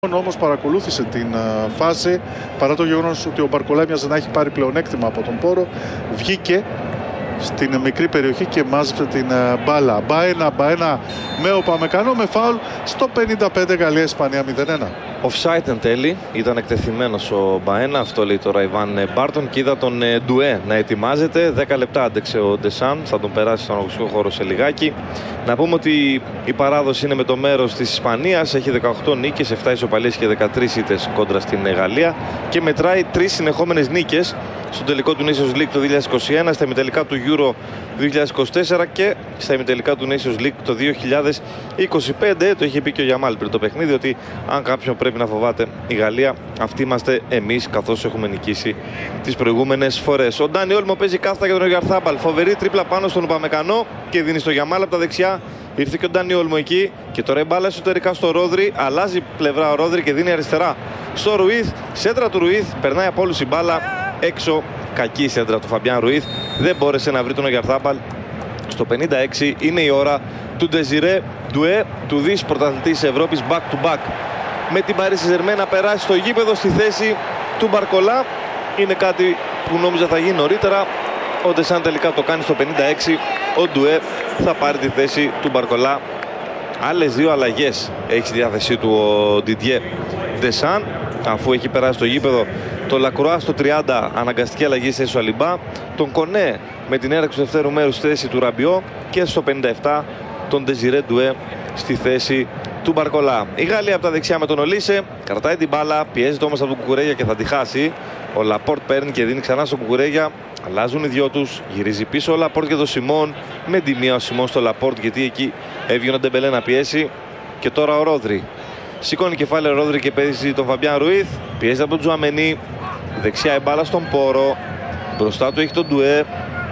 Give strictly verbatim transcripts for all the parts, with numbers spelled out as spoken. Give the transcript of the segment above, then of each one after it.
Όμως παρακολούθησε την uh, φάση, παρά το γεγονός ότι ο Μπαρκολά έμοιαζε να έχει πάρει πλεονέκτημα από τον Πόρο, βγήκε στην μικρή περιοχή και μάζεψε την uh, μπάλα. Μπαένα, μπαένα με ο Παμεκανό με φάουλ στο πενήντα πέντε, Γαλλία-Ισπανία μηδέν ένα. Offside εν τέλει, ήταν εκτεθειμένος ο Μπαένα, αυτό λέει τώρα Ιβάν Μπάρτον, και είδα τον Ντουέ να ετοιμάζεται. δέκα λεπτά άντεξε ο Ντεσάν, θα τον περάσει στον αγωνιστικό χώρο σε λιγάκι. Να πούμε ότι η παράδοση είναι με το μέρος της Ισπανίας, έχει δεκαοκτώ νίκες, επτά ισοπαλίες και δεκατρείς ήττες κόντρα στην Γαλλία και μετράει τρεις συνεχόμενες νίκες στο τελικό του Nations League το δύο χιλιάδες είκοσι ένα, στα ημιτελικά του Euro δύο χιλιάδες είκοσι τέσσερα και στα ημιτελικά του Nations League το δύο χιλιάδες είκοσι πέντε. Το είχε πει και ο Γιαμάλ πριν το παιχνίδι ότι αν κάποιον πρέπει να φοβάται η Γαλλία, αυτοί είμαστε εμείς, καθώς έχουμε νικήσει τις προηγούμενες φορές. Ο Ντάνι Όλμο παίζει κάθετα για τον Ουγιαρθάμπαλ. Φοβερή τρίπλα πάνω στον Παμεκανό και δίνει στο Γιαμάλ από τα δεξιά. Ήρθε και ο Ντάνι Όλμο εκεί και τώρα η μπάλα εσωτερικά στο Ρόδρι. Αλλάζει πλευρά ο Ρόδρι και δίνει αριστερά στο Ρουίθ. Σέντρα του Ρουίθ, περνάει από όλους η μπάλα έξω. Κακή σέντρα του Φαμπιάν Ρουίθ. Δεν μπόρεσε να βρει τον Ουγιαρθάμπαλ. Στο πενήντα έξι είναι η ώρα του Ντεζιρέ Ντουέ, του δις πρωταθλητής Ευρώπης back to back. Με την Παρί Σεν-Ζερμέν να περάσει στο γήπεδο στη θέση του Μπαρκολά. Είναι κάτι που νόμιζα θα γίνει νωρίτερα. Ο Ντεσάν τελικά το κάνει στο πενήντα έξι. Ο Ντουέ θα πάρει τη θέση του Μπαρκολά. Άλλες δύο αλλαγές έχει στη διάθεσή του ο Ντιντιέ Ντεσάν, αφού έχει περάσει στο γήπεδο το Λακρουά στο τριάντα, αναγκαστική αλλαγή σε Αλιμπά, τον Κονέ με την έναρξη του δευτέρου μέρους στη θέση του Ραμπιό και στο πενήντα επτά τον Ντεζιρέ Ντουέ στη θέση του Μπαρκολά. Η Γαλλία από τα δεξιά με τον Ολίσε, κρατάει την μπάλα, πιέζεται όμως από τον Κουκουρέγια και θα τη χάσει. Ο Λαπόρτ παίρνει και δίνει ξανά στον Κουκουρέγια. Αλλάζουν οι δυο τους, γυρίζει πίσω ο Λαπόρτ για τον Σιμών. Με τη μία ο Σιμών στο Λαπόρτ, γιατί εκεί έβγαινε ο Ντεμπελέ να πιέσει. Και τώρα ο Ρόδρι. Σηκώνει κεφάλαιο ο Ρόδρι και παίζει τον Φαμπιάν Ρουίθ. Πιέζεται από τον Τζουαμενί. Δεξιά η μπάλα στον Πόρο. Μπροστά του έχει τον Ντουέ.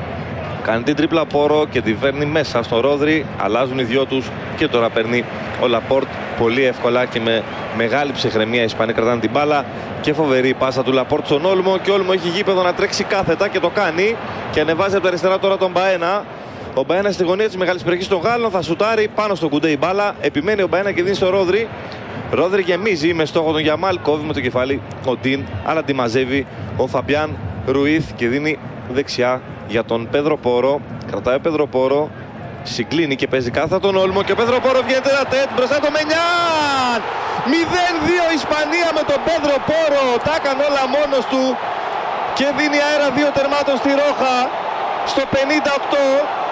Κάνει την τρίπλα Πόρο και την φέρνει μέσα στον Ρόδρι. Αλλάζουν οι δυο τους και τώρα παίρνει ο Λαπόρτ πολύ εύκολα και με μεγάλη ψυχραιμία. Οι Ισπανοί κρατάνε την μπάλα και φοβερή πάσα του Λαπόρτ στον Όλμο. Και ο Όλμο έχει γήπεδο να τρέξει κάθετα και το κάνει. Και ανεβάζει από τα αριστερά τώρα τον Μπαένα. Ο Μπαένα στη γωνία της μεγάλης περιοχής των Γάλλων θα σουτάρει πάνω στο κουντέ η μπάλα. Επιμένει ο Μπαένα και δίνει στο Ρόδρι. Ρόδρι γεμίζει με στόχο τον Γιαμάλ. Κόβει με το κεφάλι ο Ντίν, αλλά τη μαζεύει ο Φαμπιάν Ρουίθ και δίνει δεξιά για τον Πέδρο Πόρο. Κρατάει ο Πέδρο Πόρο. Συγκλίνει και παίζει κάθετα τον Όλμο. Και ο Πέδρο Πόρο βγαίνει ένα τέτ μπροστά το Μενιάν. μηδέν δύο Ισπανία με τον Πέδρο Πόρο. Τα έκανε όλα μόνος του. Και δίνει αέρα δύο τερμάτων στη Ρόχα στο πενήντα οκτώ.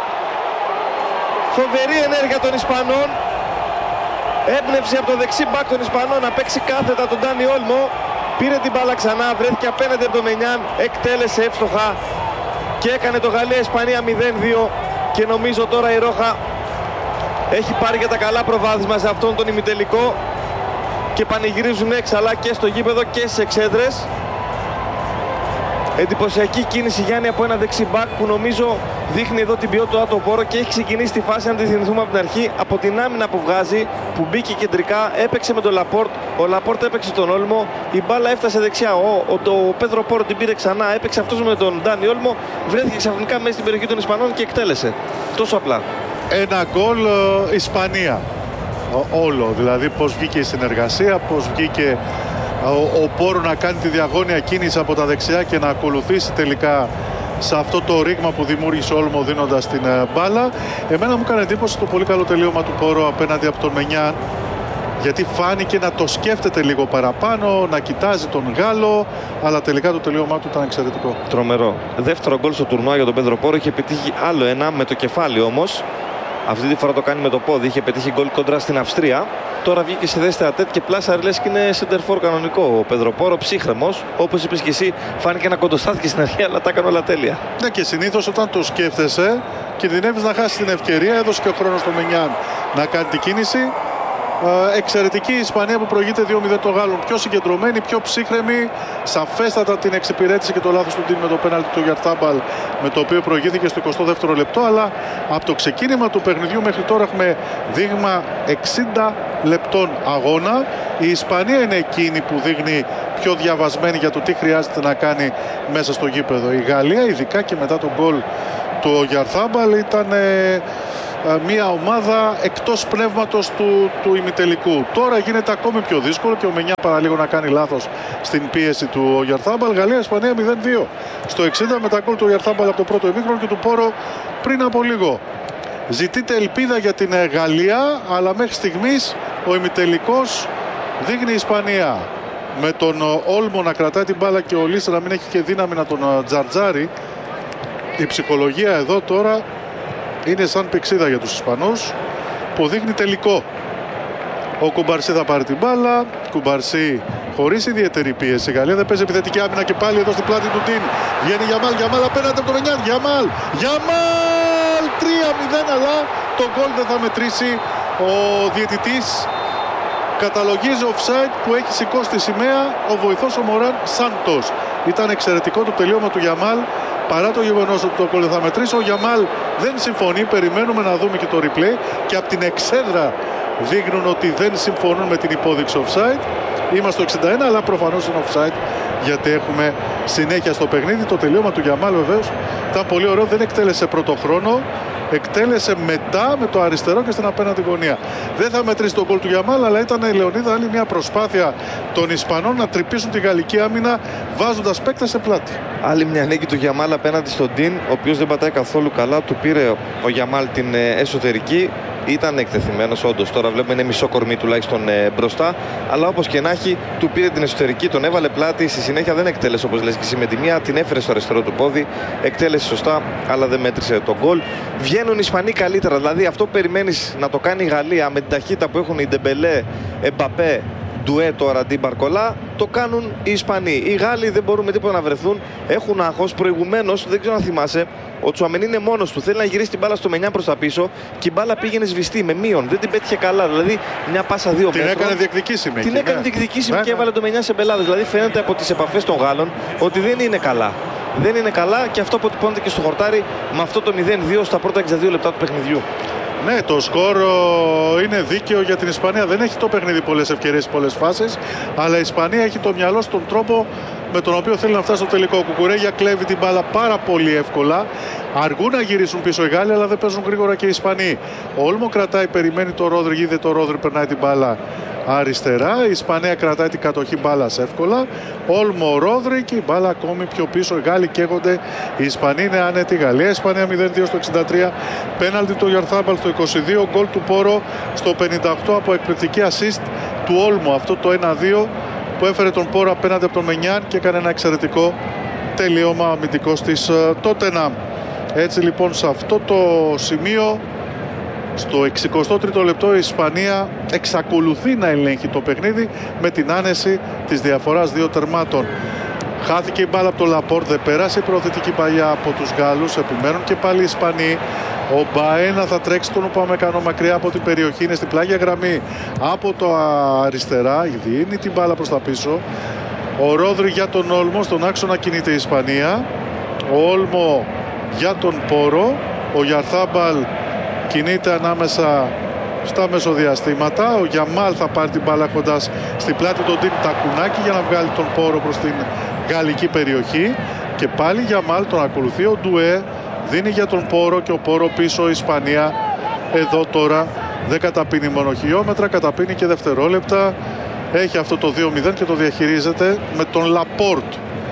Φοβερή ενέργεια των Ισπανών. Έμπνευση από το δεξί μπακ των Ισπανών να παίξει κάθετα τον Ντάνι Όλμο. Πήρε την μπάλα ξανά, βρέθηκε απέναντι από τον Μενιάν, εκτέλεσε εύστοχα και έκανε το Γαλλία-Ισπανία μηδέν δύο. Και νομίζω τώρα η Ρόχα έχει πάρει για τα καλά προβάδισμα σε αυτόν τον ημιτελικό και πανηγυρίζουν έξαλα και στο γήπεδο και στις εξέδρες. Εντυπωσιακή κίνηση Γιάννη από ένα δεξί μπακ που νομίζω δείχνει εδώ την ποιότητα του Πόρο και έχει ξεκινήσει τη φάση, αν τη θυμηθούμε από την αρχή, από την άμυνα που βγάζει, που μπήκε κεντρικά, έπαιξε με τον Λαπόρτ, ο Λαπόρτ έπαιξε τον Όλμο, η μπάλα έφτασε δεξιά, ο, ο, το, ο Πέδρο Πόρο την πήρε ξανά, έπαιξε αυτός με τον Ντάνι Όλμο, βρέθηκε ξαφνικά μέσα στην περιοχή των Ισπανών και εκτέλεσε. Τόσο απλά. Ένα γκολ ε, Ισπανία. Ο, όλο, δηλαδή πώς βγήκε η συνεργασία, πώς βγήκε ο, ο Πόρο να κάνει τη διαγώνια κίνηση από τα δεξιά και να ακολουθήσει τελικά σε αυτό το ρήγμα που δημιούργησε ο Όλμο δίνοντας την uh, μπάλα. Εμένα μου έκανε εντύπωση το πολύ καλό τελείωμα του Πόρο απέναντι από τον Μενιάν, γιατί φάνηκε να το σκέφτεται λίγο παραπάνω, να κοιτάζει τον Γάλλο, αλλά τελικά το τελείωμά του ήταν εξαιρετικό. Τρομερό. Δεύτερο γκολ στο τουρνουά για τον Πέδρο Πόρο, είχε πετύχει άλλο ένα με το κεφάλι όμως. Αυτή τη φορά το κάνει με το πόδι, είχε πετύχει γκολ κόντρα στην Αυστρία. Τώρα βγήκε σε θέση ατέτ και πλάσα λες και είναι σεντερφόρ κανονικό. Ο Πέδρο Πόρο ψύχρεμος, όπως είπες και εσύ, φάνηκε να κοντοστάθηκε στην αρχή, αλλά τα έκανε όλα τέλεια. Ναι, και συνήθως όταν το σκέφτεσαι, κινδυνεύεις να χάσει την ευκαιρία. Έδωσε και ο χρόνος στο Μενιάν να κάνει την κίνηση. Ε, εξαιρετική η Ισπανία που προηγείται δύο μηδέν των Γάλλων. Πιο συγκεντρωμένη, πιο ψύχρεμη. Σαφέστατα την εξυπηρέτησε και το λάθος του Ντίν με το πέναλτι του Ουγιαρθάμπαλ, με το οποίο προηγήθηκε στο εικοστό δεύτερο λεπτό. Αλλά από το ξεκίνημα του παιχνιδιού μέχρι τώρα έχουμε δείγμα εξήντα λεπτών αγώνα. Η Ισπανία είναι εκείνη που δείχνει πιο διαβασμένη για το τι χρειάζεται να κάνει μέσα στο γήπεδο. Η Γαλλία, ειδικά και μετά τον γκολ του Ογιαρθάμπαλ. Ήταν ε, μια ομάδα εκτός πνεύματος του, του ημιτελικού. Τώρα γίνεται ακόμη πιο δύσκολο και ο Μενιά παραλίγο να κάνει λάθος στην πίεση του Ογιαρθάμπαλ. Γαλλία-Ισπανία μηδέν δύο στο εξήντα με τα γκολ του Ογιαρθάμπαλ από το πρώτο ημίχρονο και του Πόρο πριν από λίγο. Ζητείται ελπίδα για την Γαλλία, αλλά μέχρι στιγμής ο ημιτελικός δείχνει η Ισπανία. Με τον Όλμο να κρατάει την μπάλα και ο Λίσσε να μην έχει και δύναμη να τον τζαρτζάρει. Η ψυχολογία εδώ τώρα είναι σαν πηξίδα για τους Ισπανούς που δείχνει τελικό. Ο Κουμπαρσί θα πάρει την μπάλα. Κουμπαρσί χωρίς ιδιαίτερη πίεση. Η Γαλλία δεν παίζει επιθετική άμυνα και πάλι εδώ στην πλάτη του Ντίν. Βγαίνει Γιαμάλ, Γιαμάλ απέναντι από το Μενιάν. Γιαμάλ, Γιαμάλ τρία μηδέν, αλλά το γκολ δεν θα μετρήσει. Ο διαιτητής καταλογίζει offside που έχει σηκώσει τη σημαία ο βοηθός ο Μοράν Σάντος. Ήταν εξαιρετικό το τελείωμα του Γιαμάλ. Παρά το γεγονός ότι το γκολ θα μετρήσει, ο Γιαμάλ δεν συμφωνεί. Περιμένουμε να δούμε και το replay. Και από την εξέδρα δείχνουν ότι δεν συμφωνούν με την υπόδειξη offside. Είμαστε στο εξήντα ένα, αλλά προφανώς είναι offside γιατί έχουμε συνέχεια στο παιχνίδι. Το τελείωμα του Γιαμάλ βεβαίως ήταν πολύ ωραίο. Δεν εκτέλεσε πρώτο χρόνο. Εκτέλεσε μετά με το αριστερό και στην απέναντι γωνία. Δεν θα μετρήσει το γκολ του Γιαμάλ, αλλά ήταν η Λεωνίδα άλλη μια προσπάθεια των Ισπανών να τρυπήσουν τη γαλλική άμυνα βάζοντας παίκτες σε πλάτη. Άλλη μια νίκη του Γιαμάλ απέναντι στον Ντίν, ο οποίος δεν πατάει καθόλου καλά. Του πήρε ο Γιαμάλ την εσωτερική. Ήταν εκτεθειμένος όντως. Τώρα βλέπουμε είναι μισό κορμί τουλάχιστον ε, μπροστά. Αλλά όπως και να έχει, του πήρε την εσωτερική, τον έβαλε πλάτη. Στη συνέχεια δεν εκτέλεσε όπως λες και εσύ με τη μία. Την έφερε στο αριστερό του πόδι. Εκτέλεσε σωστά, αλλά δεν μέτρησε τον γκολ. Βγαίνουν οι Ισπανοί καλύτερα. Δηλαδή αυτό που περιμένεις να το κάνει η Γαλλία με την ταχύτητα που έχουν οι Ντεμπελέ, Εμπαπέ, Ντουέ τώρα αντί Μπαρκολά, το κάνουν οι Ισπανοί. Οι Γάλλοι δεν μπορούν με τίποτα να βρεθούν. Έχουν άγχος. Προηγουμένως, δεν ξέρω αν θυμάσαι, ο Τσουαμενί είναι μόνος του. Θέλει να γυρίσει την μπάλα στο Μενιά προς τα πίσω και η μπάλα πήγαινε σβηστή με μείον. Δεν την πέτυχε καλά. Δηλαδή μια πάσα δύο μέτρων. Την έκανε διεκδικήσιμη. Την έκανε διεκδικήσιμη και έβαλε το Μενιά σε μπελάδες. Δηλαδή φαίνεται από τις επαφές των Γάλλων ότι δεν είναι καλά. Δεν είναι καλά και αυτό αποτυπώνεται και στο χορτάρι με αυτό το μηδέν δύο στα πρώτα εξήντα δύο λεπτά του παιχνιδιού. Ναι, το σκορ είναι δίκαιο για την Ισπανία. Δεν έχει το παιχνίδι πολλές ευκαιρίες, πολλές φάσεις. Αλλά η Ισπανία έχει το μυαλό στον τρόπο με τον οποίο θέλει να φτάσει στο τελικό. Ο Κουκουρέγια κλέβει την μπάλα πάρα πολύ εύκολα. Αργούν να γυρίσουν πίσω οι Γάλλοι, αλλά δεν παίζουν γρήγορα και οι Ισπανοί. Ο Όλμο κρατάει, περιμένει το Ρόδρυ, είδε το Ρόδρυ, περνάει την μπάλα αριστερά. Η Ισπανία κρατάει την κατοχή μπάλας εύκολα. Όλμο, Ρόδρυ και η μπάλα ακόμη πιο πίσω. Οι Γάλλοι καίγονται. Οι Ισπανοί είναι άνετοι. Γαλλία, Ισπανία μηδέν δύο στο εξήντα τρία. Πέναλτι του Ογιαρθάμπαλ στο είκοσι δύο. Γκολ του Πόρο στο πενήντα οκτώ από εκπληκτική assist του Όλμο. Αυτό το ένα δύο που έφερε τον Πόρο απέναντι από τον Μενιάν και έκανε ένα εξαιρετικό τελείωμα αμυντικός της Τότεναμ. Έτσι λοιπόν σε αυτό το σημείο, στο εξηκοστό τρίτο λεπτό, η Ισπανία εξακολουθεί να ελέγχει το παιχνίδι με την άνεση της διαφοράς δύο τερμάτων. Χάθηκε η μπάλα από το Λαπόρτ, δεν πέρασε η προωθητική παλιά από τους Γάλλους, επιμένουν και πάλι οι Ισπανοί. Ο Μπαένα θα τρέξει τον Ουπαμεκανό μακριά από την περιοχή, είναι στην πλάγια γραμμή από το αριστερά, δίνει την μπάλα προς τα πίσω. Ο Ρόδρυ για τον Όλμο, στον άξονα κινείται η Ισπανία. Ο Όλμο για τον Πόρο. Ο Γιαρθάμπαλ κινείται ανάμεσα στα μεσοδιαστήματα. Ο Γιαμάλ θα πάρει την μπάλα κοντάς στην πλάτη του Ντίν Τακουνάκη για να βγάλει τον Πόρο προς την γαλλική περιοχή. Και πάλι Γιαμάλ, τον ακολουθεί ο Ντουέ. Δίνει για τον Πόρο και ο Πόρο πίσω η Ισπανία. Εδώ τώρα δεν καταπίνει μόνο χιλιόμετρα, καταπίνει και δευτερόλεπτα. Έχει αυτό το δύο μηδέν και το διαχειρίζεται με τον Λαπόρτ.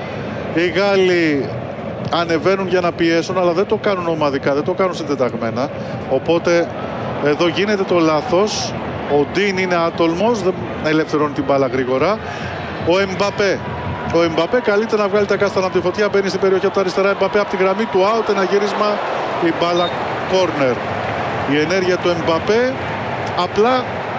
Οι Γάλλοι ανεβαίνουν για να πιέσουν, αλλά δεν το κάνουν ομαδικά, δεν το κάνουν συντεταγμένα. Οπότε εδώ γίνεται το λάθος. Ο Ντίν είναι άτολμος, δεν ελευθερώνει την μπάλα γρήγορα. Ο Εμπαπέ. Ο Εμπαπέ καλείται να βγάλει τα κάστανα από τη φωτιά, μπαίνει στην περιοχή από τα αριστερά. Εμπαπέ από τη γραμμή του out, ένα γύρισμα, η μπάλα corner. Η ενέργεια του Εμπαπέ απλά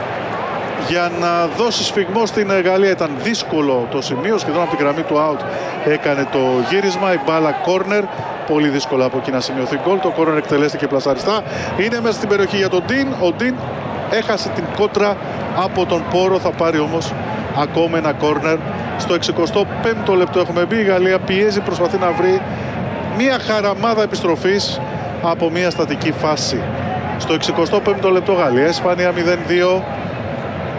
για να δώσει σφιγμό στην Γαλλία. Ήταν δύσκολο το σημείο, σχεδόν από τη γραμμή του out έκανε το γύρισμα, η μπάλα corner. Πολύ δύσκολο από εκεί να σημειωθεί γκολ. Το corner εκτελέστηκε πλασαριστά. Είναι μέσα στην περιοχή για τον Ντίν. Ο Ντίν έχασε την κόντρα από τον Πόρο, θα πάρει όμως ακόμα ένα corner. Στο εξηκοστό πέμπτο λεπτό έχουμε μπει. Η Γαλλία πιέζει, προσπαθεί να βρει μια χαραμάδα επιστροφής από μια στατική φάση. Στο εξηκοστό πέμπτο λεπτό Γαλλία, Ισπανία μηδέν δύο.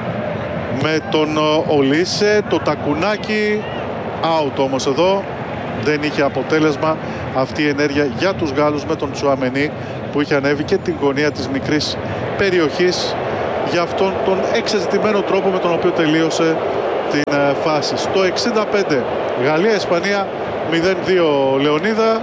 Με τον Ολίσε, το Τακουνάκι, out όμως εδώ. δεν είχε αποτέλεσμα αυτή η ενέργεια για τους Γάλλους με τον Τσουαμενί που είχε ανέβει και την γωνία της μικρής περιοχής για αυτόν τον εξαιρετικό τρόπο με τον οποίο τελείωσε την ε, φάση. Στο εξήντα πέντε Γαλλία-Ισπανία μηδέν δύο. Λεωνίδα.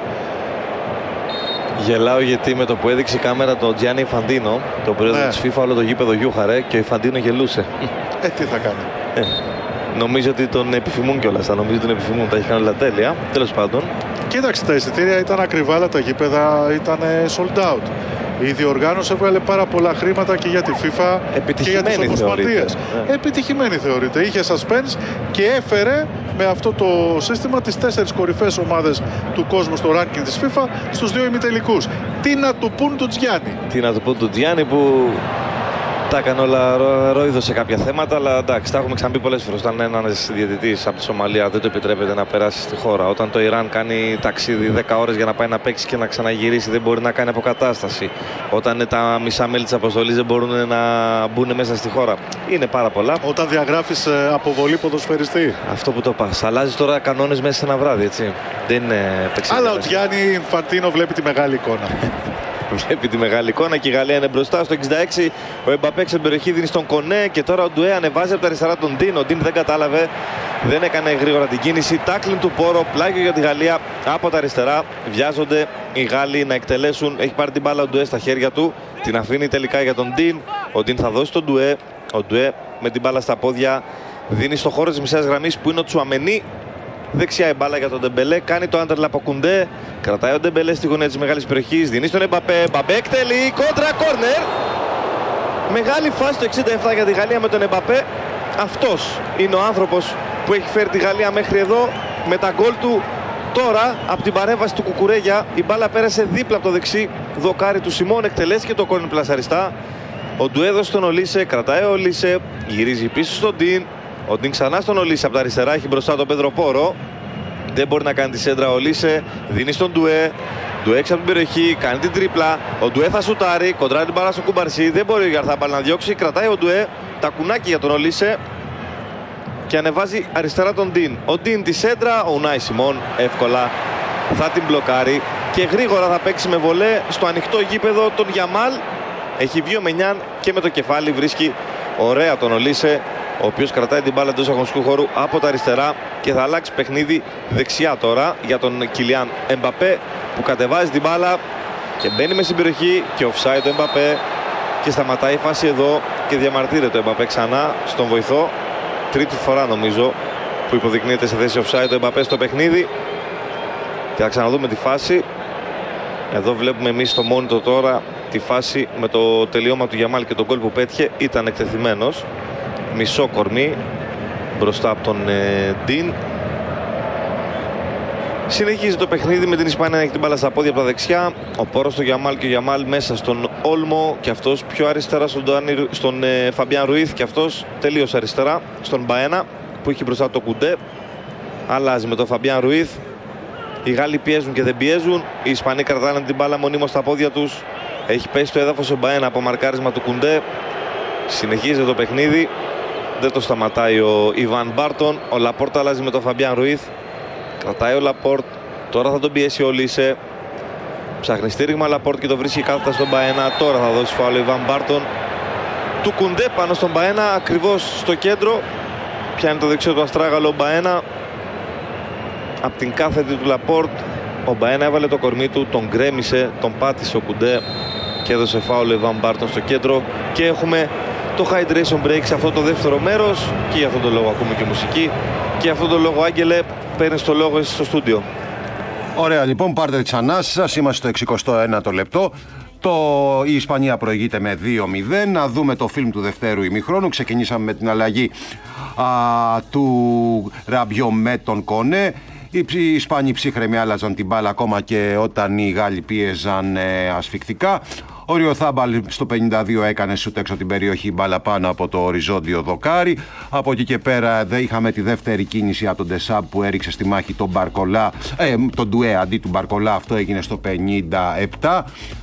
Γελάω γιατί με το που έδειξε η κάμερα τον Τζιάννη Ιφαντίνο, τον πρόεδρο ναι. της FIFA, όλο το γήπεδο γιούχαρε και ο Ιφαντίνο γελούσε. Ε, τι θα κάνει. Ε, νομίζω ότι τον επιθυμούν κιόλας. Θα νομίζω ότι τον επιθυμούν. Τα έχει κάνει όλα τέλεια. Τέλος πάντων. Κοίταξε, τα εισιτήρια ήταν ακριβά, αλλά τα γήπεδα ήταν sold out. Η διοργάνωση έβγαλε πάρα πολλά χρήματα και για τη FIFA και για τις ομοσπονδίες. Ναι. Επιτυχημένη θεωρείται. Είχε suspense και έφερε με αυτό το σύστημα τις τέσσερις κορυφαίες ομάδες του κόσμου στο ranking της FIFA στους δύο ημιτελικούς. Τι να του πούν του Τζιάννη. Τι να του πούν του Τζιάννη που τα έκανε όλα ρόιδο σε κάποια θέματα, αλλά εντάξει, τα έχουμε ξαναπεί πολλές φορές. Όταν ένας διαιτητής από τη Σομαλία δεν το επιτρέπεται να περάσει στη χώρα, όταν το Ιράν κάνει ταξίδι δέκα ώρες για να πάει να παίξει και να ξαναγυρίσει, δεν μπορεί να κάνει αποκατάσταση. Όταν τα μισά μέλη της αποστολής δεν μπορούν να μπουν μέσα στη χώρα. Είναι πάρα πολλά. Όταν διαγράφεις αποβολή ποδοσφαιριστή. Αυτό που το πας. Αλλάζει τώρα κανόνες μέσα σε ένα βράδυ, έτσι. Δεν είναι παίξει. Αλλά ο Γιάννη Ινφαντίνο βλέπει τη μεγάλη εικόνα. Βλέπει τη μεγάλη εικόνα και η Γαλλία είναι μπροστά. Στο εξήντα έξι ο Εμπαπέ στην περιοχή δίνει στον Κονέ και τώρα ο Ντουέ ανεβάζει από τα αριστερά τον Ντίν. Ο Ντίν δεν κατάλαβε, δεν έκανε γρήγορα την κίνηση. Τάκλιν του Πόρο, πλάγιο για τη Γαλλία από τα αριστερά. Βιάζονται οι Γάλλοι να εκτελέσουν. Έχει πάρει την μπάλα ο Ντουέ στα χέρια του. Την αφήνει τελικά για τον Ντίν. Ο Ντίν θα δώσει τον Ντουέ. Ο Ντουέ με την μπάλα στα πόδια δίνει στο χώρο της μισάς γραμμής που είναι ο Τσουαμενί. Δεξιά η μπάλα για τον Ντεμπελέ, κάνει το άντερλαπ από Κουντέ. Κρατάει ο Ντεμπελέ στη γωνία της μεγάλης περιοχής. Δίνει στον Εμπαπέ. Εμπαπέ εκτελεί. Κόντρα κόρνερ. Μεγάλη φάση το εξήντα επτά για τη Γαλλία με τον Εμπαπέ. Αυτός είναι ο άνθρωπος που έχει φέρει τη Γαλλία μέχρι εδώ με τα γκολ του. Τώρα από την παρέμβαση του Κουκουρέγια η μπάλα πέρασε δίπλα από το δεξί δοκάρι του Σιμών. Εκτελέσει και το κόρνερ πλασαριστά. Ο Ντουέ έδωσε στον Ολίσε. Κρατάει ο Ολίσε. Γυρίζει πίσω στον Ντίν. Ο Ντίν ξανά στον Ολίσε από τα αριστερά, έχει μπροστά τον Πέδρο Πόρο. Δεν μπορεί να κάνει τη σέντρα ο Ολίσε. Δίνει στον Ντουέ. Ντουέ έξω από την περιοχή, κάνει την τρίπλα. Ο Ντουέ θα σουτάρει, κοντράει την μπάλα στο Κουμπαρσί. Δεν μπορεί ο Γιαρθάπαλ να διώξει. Κρατάει ο Ντουέ τα κουνάκι για τον Ολίσε και ανεβάζει αριστερά τον Ντίν. Ο Ντίν τη σέντρα, ο Ουνάι Σιμών εύκολα θα την μπλοκάρει και γρήγορα θα παίξει με βολέ στο ανοιχτό γήπεδο τον Γιαμάλ. Έχει βγει ο Μενιάν και με το κεφάλι βρίσκει ωραία τον Ολίσε, ο οποίος κρατάει την μπάλα εντός αγωνιστικού χώρου από τα αριστερά και θα αλλάξει παιχνίδι δεξιά τώρα για τον Κιλιάν Εμπαπέ που κατεβάζει την μπάλα και μπαίνει μες στην περιοχή και offside το Εμπαπέ και σταματάει η φάση εδώ και διαμαρτύρεται το Εμπαπέ ξανά στον βοηθό. Τρίτη φορά νομίζω που υποδεικνύεται σε θέση offside το Εμπαπέ στο παιχνίδι και θα ξαναδούμε τη φάση. Εδώ βλέπουμε εμείς στο monitor τώρα τη φάση με το τελείωμα του Γιαμάλ και τον γκολ που πέτυχε. Ήταν εκτεθειμένος. Μισό κορμί μπροστά από τον ε, Ντίν. Συνεχίζει το παιχνίδι με την Ισπανία να έχει την μπάλα στα πόδια από τα δεξιά. Ο Πόρος στο Γιαμάλ και ο Γιαμάλ μέσα στον Όλμο και αυτός πιο αριστερά στον, στον ε, Φαμπιάν Ρουίθ και αυτός τελείως αριστερά στον Μπαένα που έχει μπροστά το Κουντέ. Αλλάζει με τον Φαμπιάν Ρουίθ. Οι Γάλλοι πιέζουν και δεν πιέζουν. Οι Ισπανοί κρατάνε την μπάλα μονίμως στα πόδια τους. Έχει πέσει στο έδαφος ο Μπαένα από μαρκάρισμα του Κουντέ. Συνεχίζει το παιχνίδι. Δεν το σταματάει ο Ιβάν Μπάρτον. Ο Λαπόρτ αλλάζει με τον Φαμπιάν Ρουίθ. Κρατάει ο Λαπόρτ. Τώρα θα τον πιέσει ο Λίσε. Ψάχνει στήριγμα Λαπόρτ και το βρίσκει κάθετα στον Μπαένα. Τώρα θα δώσει φάουλ ο Ιβάν Μπάρτον. Του Κουντέ πάνω στον Μπαένα ακριβώς στο κέντρο. Πιάνει το δεξιό του αστράγαλο ο Μπαένα. Από την κάθετη του Λαπόρτ. Ο Μπαένα έβαλε το κορμί του, τον γκρέμισε, τον πάτησε ο Κουντέ και έδωσε φάουλ ο Ιβάν Μπάρτον στο κέντρο. Και έχουμε το hydration break σε αυτό το δεύτερο μέρος και για αυτόν τον λόγο ακούμε και μουσική και για αυτόν τον λόγο, Άγγελε, παίρνεις το λόγο εσύ στο στούντιο. Ωραία, λοιπόν, πάρτε τις ανάσεις σας, είμαστε στο εξηκοστό ένατο λεπτό. Το... Η Ισπανία προηγείται με δύο μηδέν. Να δούμε το φιλμ του δευτέρου ημιχρόνου. Ξεκινήσαμε με την αλλαγή α, του Ραμπιό με τον Κονέ. Οι Ισπανοί ψύχρεμοι άλλαζαν την μπάλα ακόμα και όταν οι Γάλλοι πίεζαν ε, ασφικτικά. Ο Ριοθάμπαλ στο πενήντα δύο έκανε σούτ έξω την περιοχή, μπάλα πάνω από το οριζόντιο δοκάρι. Από εκεί και πέρα δε είχαμε τη δεύτερη κίνηση από τον Ντεσάμπ που έριξε στη μάχη τον Μπαρκολά, ε, τον Ντουέ αντί του Μπαρκολά. Αυτό έγινε στο πενήντα επτά.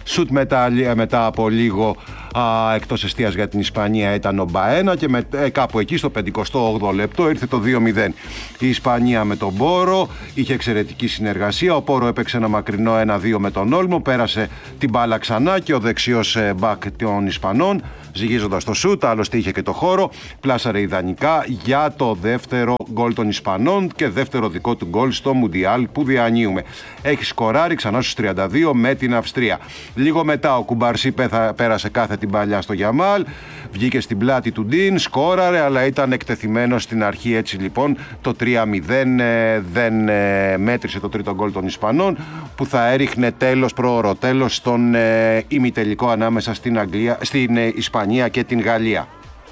Σουτ μετά, μετά από λίγο α, εκτός εστίας για την Ισπανία ήταν ο Μπαένα και με, ε, κάπου εκεί στο πενηκοστό όγδοο λεπτό ήρθε το δύο μηδέν. Η Ισπανία με τον Πόρο είχε εξαιρετική συνεργασία. Ο Πόρο έπαιξε ένα μακρινό ένα δύο με τον Όλμο, πέρασε την μπάλα ξανά και ο δεξιός ε, μπακ των Ισπανών, ζυγίζοντας το σουτ, άλλωστε είχε και το χώρο, πλάσαρε ιδανικά για το δεύτερο γκολ των Ισπανών και δεύτερο δικό του γκολ στο Μουντιάλ που διανύουμε. Έχει σκοράρει ξανά στους τριάντα δύο με την Αυστρία. Λίγο μετά ο Κουμπαρσί πέρασε κάθε την παλιά στο Γιαμάλ, βγήκε στην πλάτη του Ντίν, σκόραρε, αλλά ήταν εκτεθειμένος στην αρχή. Έτσι λοιπόν το τρία μηδέν ε, δεν ε, μέτρησε το τρίτο γκολ των Ισπανών, που θα έριχνε τέλος, πρόωρο τέλος στον ε, ημιτελικό ανάμεσα στην, Αγγλία, στην ε, Ισπανία και την Γαλλία.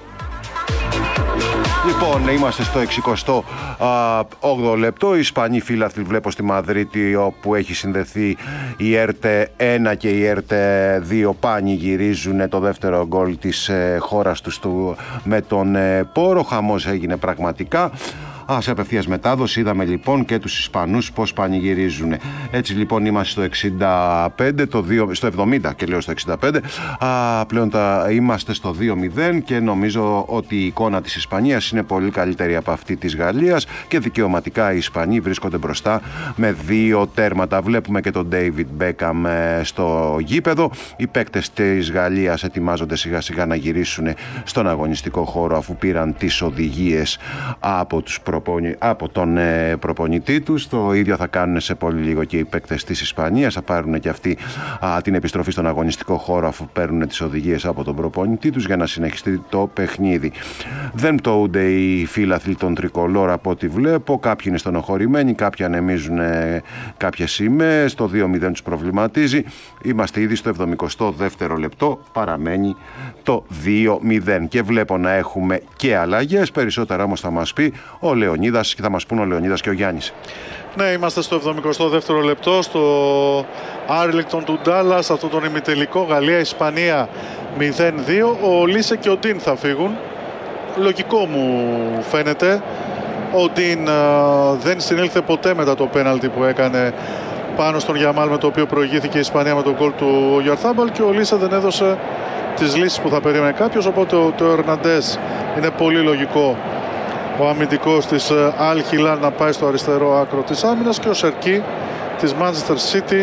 Λοιπόν, είμαστε στο εξηκοστό όγδοο λεπτό. Οι Ισπανοί φίλαθλοι βλέπω στη Μαδρίτη, όπου έχει συνδεθεί η ΕΡΤ ένα και η ΕΡΤ δύο, πανηγυρίζουν το δεύτερο γκολ της ε, χώρας τους του, με τον ε, Πόρο. Χαμός έγινε πραγματικά. Α, σε απευθείας μετάδοση είδαμε λοιπόν και τους Ισπανούς πώς πανηγυρίζουν. Έτσι λοιπόν είμαστε στο εξήντα πέντε, το δύο, στο εβδομήντα και λέω στο εξήντα πέντε. Α, πλέον τα, είμαστε στο δύο μηδέν και νομίζω ότι η εικόνα της Ισπανίας είναι πολύ καλύτερη από αυτή της Γαλλίας και δικαιωματικά οι Ισπανοί βρίσκονται μπροστά με δύο τέρματα. Βλέπουμε και τον David Beckham στο γήπεδο. Οι παίκτες της Γαλλίας ετοιμάζονται σιγά σιγά να γυρίσουν στον αγωνιστικό χώρο, αφού πήραν τις οδηγίες από τους προ από τον ε, προπονητή τους. Το ίδιο θα κάνουν σε πολύ λίγο και οι παίκτες της Ισπανίας. Θα πάρουν και αυτοί α, την επιστροφή στον αγωνιστικό χώρο, αφού παίρνουν τις οδηγίες από τον προπονητή τους, για να συνεχιστεί το παιχνίδι. Δεν πτωούνται οι φίλαθλοι των Τρικολόρ από ό,τι βλέπω. Κάποιοι είναι στενοχωρημένοι, κάποιοι ανεμίζουν ε, κάποιες σημαίες. Το δύο μηδέν τους προβληματίζει. Είμαστε ήδη στο εβδομηκοστό δεύτερο λεπτό. Παραμένει το δύο μηδέν και βλέπω να έχουμε και αλλαγές. Περισσότερα όμως θα μας πει ο Λεωνίδας και θα μας πούν ο Λεωνίδας και ο Γιάννης. Ναι, είμαστε στο εβδομηκοστό δεύτερο λεπτό στο Άρλιγκτον του Ντάλλας, αυτό τον ημιτελικό Γαλλία-Ισπανία μηδέν δύο. Ο Λίσε και ο Ντίν θα φύγουν. Λογικό μου φαίνεται. Ο Ντίν α, δεν συνήλθε ποτέ μετά το πέναλτι που έκανε πάνω στον Γιαμάλ, με το οποίο προηγήθηκε η Ισπανία με τον γκολ του Γιαρθάμπαλ, και ο Λίσε δεν έδωσε τις λύσεις που θα περίμενε κάποιος, οπότε ο Τεο Ερναντές είναι πολύ λογικό ο αμυντικός της Αλ Χιλάλ να πάει στο αριστερό άκρο της άμυνας, και ο Σερκί της Manchester City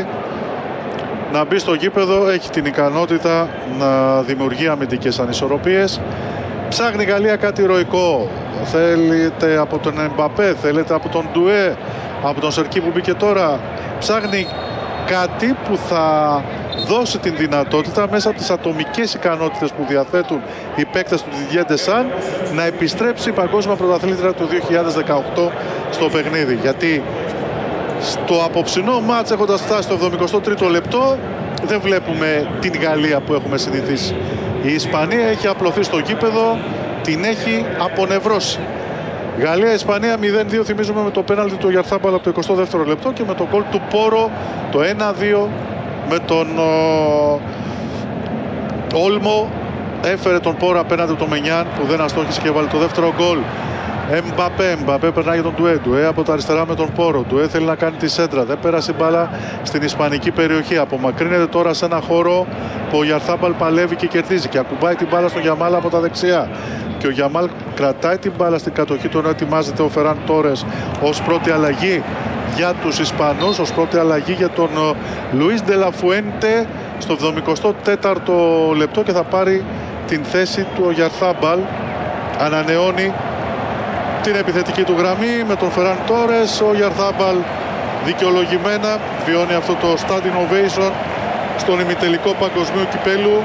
να μπει στο γήπεδο. Έχει την ικανότητα να δημιουργεί αμυντικές ανισορροπίες. Ψάχνει η Γαλλία κάτι ηρωικό. Θέλετε από τον Εμπαπέ, θέλετε από τον Ντουέ, από τον Σερκί που μπήκε τώρα. Ψάχνει κάτι που θα δώσει την δυνατότητα, μέσα από τις ατομικές ικανότητες που διαθέτουν οι παίκτες του Didier Deschamps, να επιστρέψει η παγκόσμια πρωταθλήτρια του δύο χιλιάδες δεκαοκτώ στο παιχνίδι. Γιατί στο απόψινό μάτς, έχοντας φτάσει στο εβδομηκοστό τρίτο λεπτό, δεν βλέπουμε την Γαλλία που έχουμε συνηθίσει. Η Ισπανία έχει απλωθεί στο γήπεδο, την έχει απονευρώσει. Γαλλία-Ισπανία μηδέν δύο, θυμίζουμε, με το πέναλτι του Γιαρθάμπαλ από το εικοστό δεύτερο λεπτό και με το γκολ του Πόρο το ένα δύο με τον ο, Όλμο. Έφερε τον Πόρο απέναντι του Μενιάν, που δεν αστόχησε και έβαλε το δεύτερο γκολ. Εμπαπέ, Εμπαπέ περνάει για τον Ντουέ. Ντουέ από τα αριστερά με τον Πόρο. Ντουέ θέλει να κάνει τη σέντρα. Δεν πέρασε μπάλα στην ισπανική περιοχή. Απομακρύνεται τώρα σε ένα χώρο που ο Γιαρθάμπαλ παλεύει και κερδίζει. Και ακουμπάει την μπάλα στον Γιαμάλ από τα δεξιά. Και ο Γιαμάλ κρατάει την μπάλα στην κατοχή του, ενώ ετοιμάζεται ο Φεράν Τόρες ως πρώτη αλλαγή για τους Ισπανούς, ως πρώτη αλλαγή για τον Λουίς Ντελαφουέντε στο εβδομηκοστό τέταρτο λεπτό, και θα πάρει την θέση του ο Γιαρθάμπαλ. Ανανεώνει την επιθετική του γραμμή με τον Φεράν Τόρες. Ο Γιαρθάμπαλ δικαιολογημένα βιώνει αυτό το standing ovation στον ημιτελικό παγκοσμίου κυπέλου.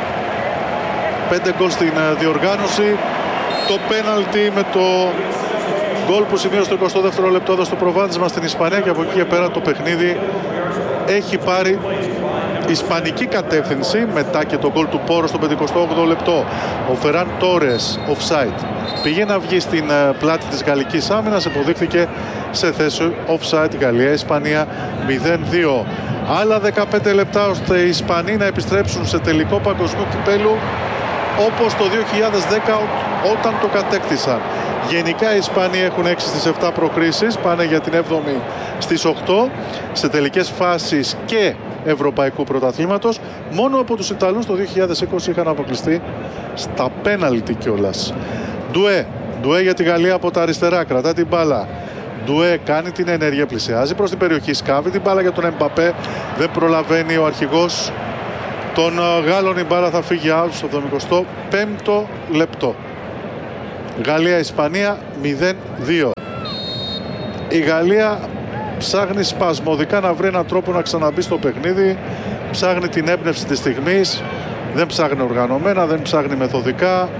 Πέντε γκολ στην διοργάνωση. Το πέναλτι με το γκολ που σημείωσε στο εικοστό δεύτερο λεπτό εδώ στο προβάδισμα στην Ισπανία, και από εκεί και πέρα το παιχνίδι έχει πάρει ισπανική κατεύθυνση, μετά και το γκολ του Πόρο στο πενηκοστό όγδοο λεπτό. Ο Φεράν Τόρες, offside, πήγε να βγει στην πλάτη της γαλλικής άμυνας, υποδείχθηκε σε θέση offside. Γαλλία-Ισπανία μηδέν δύο. Άλλα δεκαπέντε λεπτά ώστε οι Ισπανοί να επιστρέψουν σε τελικό παγκοσμίου κυπέλου, όπως το δύο χιλιάδες δέκα όταν το κατέκτησαν. Γενικά οι Ισπανοί έχουν έξι στις επτά προκρίσεις, πάνε για την έβδομη στις οκτώ. Σε τελικές φάσεις και Ευρωπαϊκού Πρωταθλήματος. Μόνο από τους Ιταλούς το δύο χιλιάδες είκοσι είχαν αποκλειστεί στα πέναλτι κιόλας. Ντουέ, Ντουέ για τη Γαλλία από τα αριστερά, κρατά την μπάλα. Ντουέ κάνει την ενέργεια, πλησιάζει προς την περιοχή, σκάβει την μπάλα για τον Εμπαπέ, δεν προλαβαίνει ο αρχηγός των Γάλλων. Η μπάλα θα φύγει out στο εβδομηκοστό πέμπτο λεπτό. Γαλλία-Ισπανία μηδέν δύο. Η Γαλλία ψάχνει σπασμωδικά να βρει έναν τρόπο να ξαναμπεί στο παιχνίδι, ψάχνει την έμπνευση της στιγμής, δεν ψάχνει οργανωμένα, δεν ψάχνει μεθοδικά.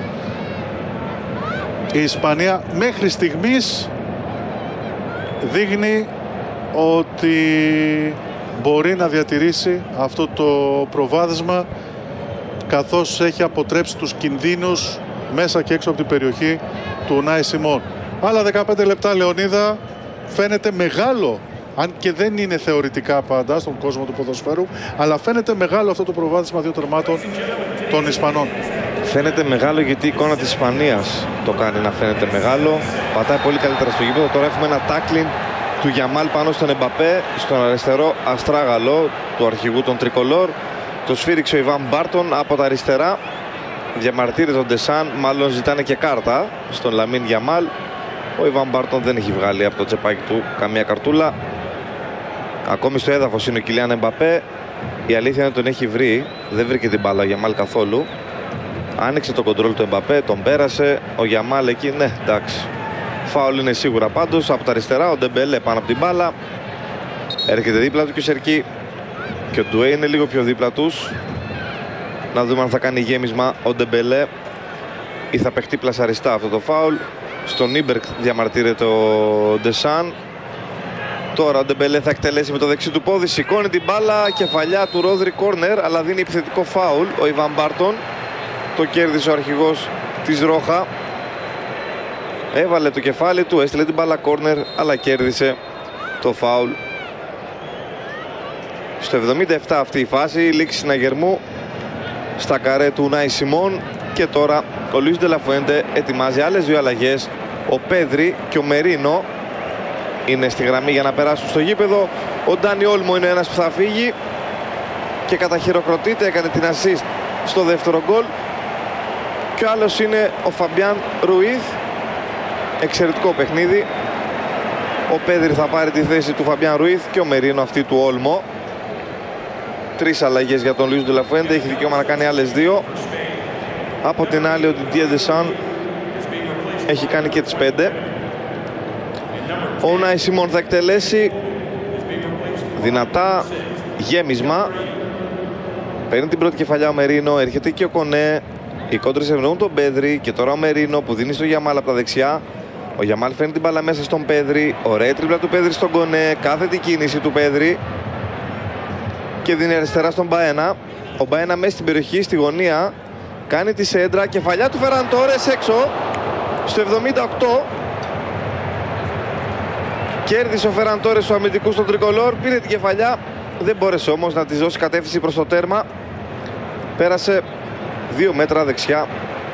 Η Ισπανία μέχρι στιγμής δείχνει ότι μπορεί να διατηρήσει αυτό το προβάδισμα, καθώς έχει αποτρέψει τους κινδύνους μέσα και έξω από την περιοχή του Ουνάι Σιμών. Άλλα δεκαπέντε λεπτά, Λεωνίδα, φαίνεται μεγάλο, αν και δεν είναι θεωρητικά πάντα στον κόσμο του ποδοσφαίρου, αλλά φαίνεται μεγάλο αυτό το προβάδισμα δύο τερμάτων των Ισπανών. Φαίνεται μεγάλο γιατί η εικόνα της Ισπανίας το κάνει να φαίνεται μεγάλο. Πατάει πολύ καλύτερα στο γήπεδο. Τώρα έχουμε ένα τάκλιν του Γιαμάλ πάνω στον Εμπαπέ, στον αριστερό αστράγαλο του αρχηγού των Τρικολόρ. Το σφύριξε ο Ιβάν Μπάρτον από τα αριστερά. Διαμαρτύρεται τον Ντεσάν, μάλλον ζητάνε και κάρτα στον Λαμίν Γιαμάλ. Ο Ιβάν Μπάρτον δεν έχει βγάλει από το τσεπάκι του καμία καρτούλα. Ακόμη στο έδαφος είναι ο Κιλιάν Εμπαπέ. Η αλήθεια είναι ότι τον έχει βρει. Δεν βρήκε την μπάλα ο Γιαμάλ καθόλου. Άνοιξε το κοντρόλ του Εμπαπέ, τον πέρασε. Ο Γιαμάλ εκεί, ναι, εντάξει. Φάουλ είναι σίγουρα πάντως. Από τα αριστερά ο Ντεμπελέ πάνω από την μπάλα. Έρχεται δίπλα του και ο Σερκί. Και ο Ντουέ είναι λίγο πιο δίπλα τους. Να δούμε αν θα κάνει γέμισμα ο Ντεμπελέ ή θα παιχτεί πλασαριστά αυτό το φάουλ. Στον Ήμπερκ διαμαρτύρεται ο Ντεσάν. Τώρα ο Ντεμπελέ θα εκτελέσει με το δεξί του πόδι. Σηκώνει την μπάλα, κεφαλιά του Ρόδρι, κόρνερ, αλλά δίνει επιθετικό φάουλ ο Ιβάν Μπάρτον. Το κέρδισε ο αρχηγός της Ρόχα. Έβαλε το κεφάλι του, έστειλε την μπάλα κόρνερ, αλλά κέρδισε το φάουλ. Στο εβδομήντα επτά αυτή η φάση, λήξη συναγερμού στα καρέ του Ουνάι Σιμών. Και τώρα ο Λουίς Ντελαφουέντε ετοιμάζει άλλες δύο αλλαγές. Ο Πέδρη και ο Μερίνο είναι στη γραμμή για να περάσουν στο γήπεδο. Ο Ντάνι Όλμο είναι ένας που θα φύγει και καταχειροκροτείται, έκανε την assist στο δεύτερο γκολ. Και ο άλλος είναι ο Φαμπιάν Ρουίθ. Εξαιρετικό παιχνίδι. Ο Πέδρη θα πάρει τη θέση του Φαμπιάν Ρουίθ και ο Μερίνο αυτή του Όλμο. Τρεις αλλαγές για τον Λουίς Ντελαφουέντε. Έχει δικαίωμα να κάνει άλλες δύο. Από την άλλη ο Didier Deschamps έχει κάνει και τις πέντε. Ο Ουνάι Σιμών θα εκτελέσει δυνατά, γέμισμα. Παίρνει την πρώτη κεφαλιά ο Μερίνο, έρχεται και ο Κονέ. Οι κόντρες ευνοούν τον Πέδρη και τώρα ο Μερίνο που δίνει στο Γιαμάλ από τα δεξιά. Ο Γιαμάλ φέρνει την μπάλα μέσα στον Πέδρη. Ωραία τρίπλα του Πέδρη στον Κονέ. Κάθετη κίνηση του Πέδρη. Και δίνει αριστερά στον Μπαένα. Ο Μπαένα μέσα στην περιοχή, στη γωνία. Κάνει τη σέντρα. Κεφαλιά του Φεράν Τόρες έξω. Στο εβδομήντα οκτώ. Κέρδισε ο Φεράν Τόρες, ο αμυντικού στον Τρικολόρ. Πήρε την κεφαλιά. Δεν μπόρεσε όμως να της δώσει κατεύθυνση προς το τέρμα. Πέρασε δύο μέτρα δεξιά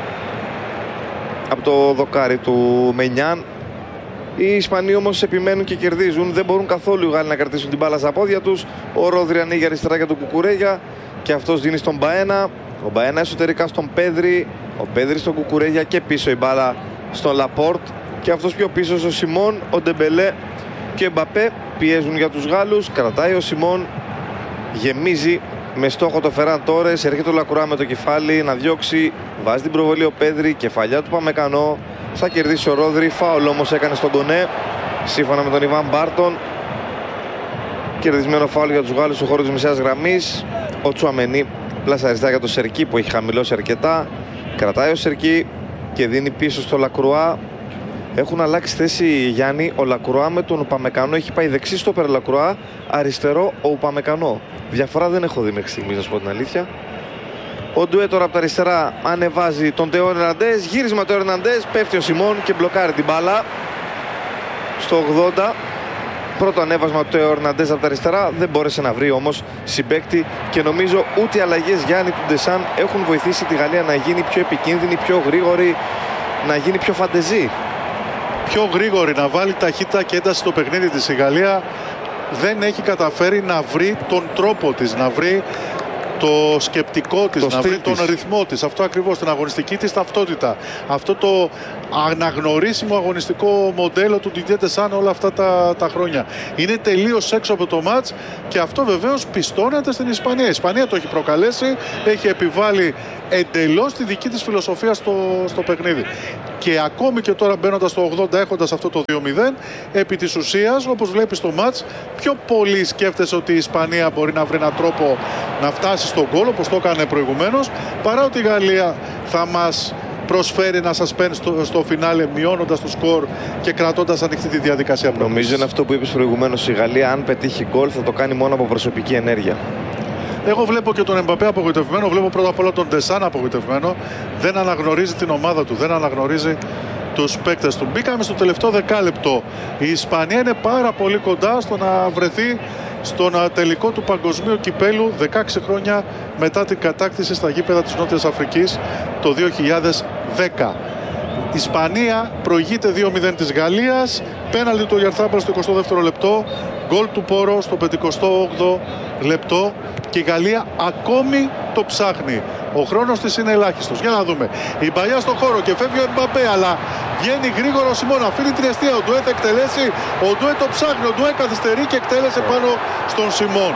από το δοκάρι του Μενιάν. Οι Ισπανοί όμως επιμένουν και κερδίζουν. Δεν μπορούν καθόλου οι Γάλλοι να κρατήσουν την μπάλα στα πόδια τους. Ο Ρόδρι ανοίγει αριστερά για τον Κουκουρέγια και αυτός δίνει στον Μπαένα. Ο Μπαένα εσωτερικά στον Πέδρη. Ο Πέδρη στον Κουκουρέγια και πίσω η μπάλα στον Λαπόρτ. Και αυτός πιο πίσω ο Σιμών, ο Ντεμπελέ και ο Εμπαπέ πιέζουν για τους Γάλλους. Κρατάει ο Σιμών, γεμίζει με στόχο το Φεράν Τόρες. Έρχεται ο Λακουρά με το κεφάλι να διώξει. Βάζει την προβολή ο Πέδρη, κεφαλιά του Παμεκανό. Θα κερδίσει ο Ρόδρι. Φάουλ όμως έκανε στον Κονέ, σύμφωνα με τον Ιβάν Μπάρτον. Κερδισμένο φάουλ για τους Γάλλους στο χώρο της μεσαίας γραμμής. Ο Τσουαμενί πλασαριστά για το Σερκί που έχει χαμηλώσει αρκετά. Κρατάει ο Σερκί και δίνει πίσω στο Λακρουά. Έχουν αλλάξει θέση, Γιάννη. Ο Λακρουά με τον Ουπαμεκανό έχει πάει δεξί στο περ Λακρουά, αριστερό ο Ουπαμεκανό. Διαφορά δεν έχω δει μέχρι στιγμής, να σου πω την αλήθεια. Ο Ντουέ τώρα από τα αριστερά ανεβάζει τον Τεό Ερναντές. Γύρισμα του Ερναντές, πέφτει ο Σιμών και μπλοκάρει την μπάλα. Στο ογδόντα. Πρώτο ανέβασμα του Τεό Ερναντές από τα αριστερά. Δεν μπόρεσε να βρει όμως συμπαίκτη και νομίζω ούτε οι αλλαγές, Γιάννη, του Ντεσάν έχουν βοηθήσει τη Γαλλία να γίνει πιο επικίνδυνη, πιο γρήγορη, να γίνει πιο φαντεζή. Πιο γρήγορη, να βάλει ταχύτητα και ένταση στο παιχνίδι της η Γαλλία. δεν έχει καταφέρει να βρει τον τρόπο της, να βρει το σκεπτικό της, το να βρει τον της. ρυθμό της, αυτό ακριβώς, την αγωνιστική της ταυτότητα, αυτό το αναγνωρίσιμο αγωνιστικό μοντέλο του Didier Deschamps όλα αυτά τα, τα χρόνια. Είναι τελείως έξω από το μάτς και αυτό βεβαίως πιστώνεται στην Ισπανία. Η Ισπανία το έχει προκαλέσει, έχει επιβάλει εντελώς τη δική της φιλοσοφία στο, στο παιχνίδι. Και ακόμη και τώρα μπαίνοντας στο ογδόντα έχοντας αυτό το δύο μηδέν, επί της ουσίας, όπως βλέπεις στο μάτς, πιο πολύ σκέφτεσαι ότι η Ισπανία μπορεί να βρει έναν τρόπο να φτάσει στον γκολ, όπως το έκανε προηγουμένως, παρά ότι η Γαλλία θα μας προσφέρει ένα suspense στο, στο φινάλε, μειώνοντας το σκορ και κρατώντας ανοιχτή τη διαδικασία πρόκλησης. Νομίζω είναι αυτό που είπες προηγουμένως. Η Γαλλία, αν πετύχει γκολ, θα το κάνει μόνο από προσωπική ενέργεια. Εγώ βλέπω και τον Εμπαπέ απογοητευμένο, βλέπω πρώτα απ' όλα τον Ντεσάν απογοητευμένο. Δεν αναγνωρίζει την ομάδα του, δεν αναγνωρίζει τους παίκτες του. Μπήκαμε στο τελευταίο δεκάλεπτο. Η Ισπανία είναι πάρα πολύ κοντά στο να βρεθεί στον τελικό του παγκοσμίου κυπέλου δεκαέξι χρόνια μετά την κατάκτηση στα γήπεδα της Νότιας Αφρικής το δύο χιλιάδες δέκα. Η Ισπανία προηγείται δύο μηδέν της Γαλλίας. Πέναλτι του Οyarzabal στο εικοστό δεύτερο λεπτό. Γκολ του Πόρο στο πενηκοστό όγδοο λεπτό. Και η Γαλλία ακόμη το ψάχνει. Ο χρόνος της είναι ελάχιστος. Για να δούμε. Η μπαλιά στο χώρο και φεύγει ο Εμπαπέ. Αλλά βγαίνει γρήγορα ο Σιμών. Αφήνει την αιστεία. Ο Ντουέ θα εκτελέσει. Ο Ντουέ το ψάχνει. Ο Ντουέ καθυστερεί και εκτέλεσε πάνω στον Σιμών.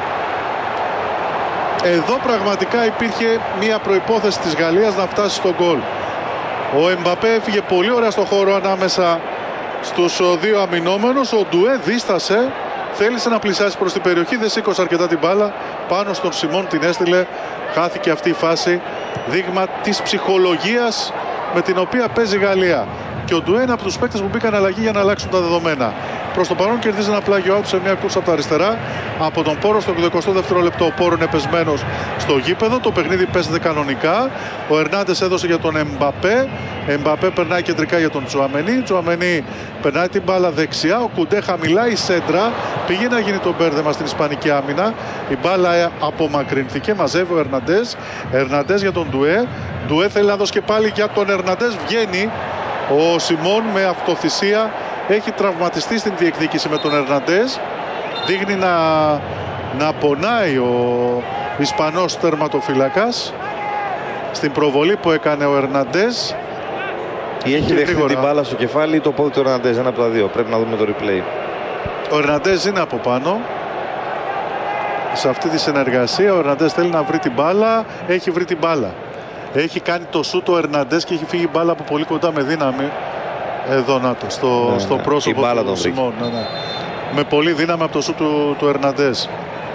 Εδώ πραγματικά υπήρχε μια προϋπόθεση της Γαλλίας να φτάσει στον γκολ. Ο Εμπαπέ έφυγε πολύ ωραία στο χώρο ανάμεσα στους δύο αμυνόμενους. Ο Ντουέ δίστασε. Θέλησε να πλησιάσει προς την περιοχή, δεν σήκωσε αρκετά την μπάλα. Πάνω στον Σιμών την έστειλε. Χάθηκε αυτή η φάση. Δείγμα της ψυχολογίας με την οποία παίζει η Γαλλία. Και ο Ντουέ είναι από τους παίκτες που μπήκαν αλλαγή για να αλλάξουν τα δεδομένα. Προς το παρόν κερδίζει ένα πλάγιο out σε μια κούρσα από τα αριστερά από τον Πόρο στο εικοστό δεύτερο λεπτό. Ο Πόρο είναι πεσμένος στο γήπεδο. Το παιχνίδι παίζεται κανονικά. Ο Ερνάντες έδωσε για τον Εμπαπέ. Εμπαπέ περνάει κεντρικά για τον Τσουαμενί. Τσουαμενί περνάει την μπάλα δεξιά. Ο Κουντέ χαμηλά η σέντρα. Πήγε να γίνει το μπέρδεμα στην Ισπανική άμυνα. Η μπάλα απομακρυνθήκε. Μαζεύει ο Ερνάντες. Ερνάντες για τον Ντουέ. Ντουέ θέλει να δώσει και πάλι για τον Ερνάντες. Βγαίνει ο Σιμών με αυτοθυσία. Έχει τραυματιστεί στην διεκδίκηση με τον Ερναντές. Δείχνει να, να πονάει ο Ισπανός τερματοφύλακας στην προβολή που έκανε ο Ερναντές. Ή έχει δεχτεί την μπάλα στο κεφάλι ή το πόδι του Ερναντές. Ένα από τα δύο. Πρέπει να δούμε το replay. Ο Ερναντές είναι από πάνω. Σε αυτή τη συνεργασία ο Ερναντές θέλει να βρει την μπάλα. Έχει βρει την μπάλα. Έχει κάνει το σούτ ο Ερναντές και έχει φύγει η μπάλα από πολύ κοντά με δύναμη. Εδώ να το, στο, ναι, στο πρόσωπο ναι, του Σιμών. Ναι, ναι. Με πολύ δύναμη από το σούτ του, του Ερναντές.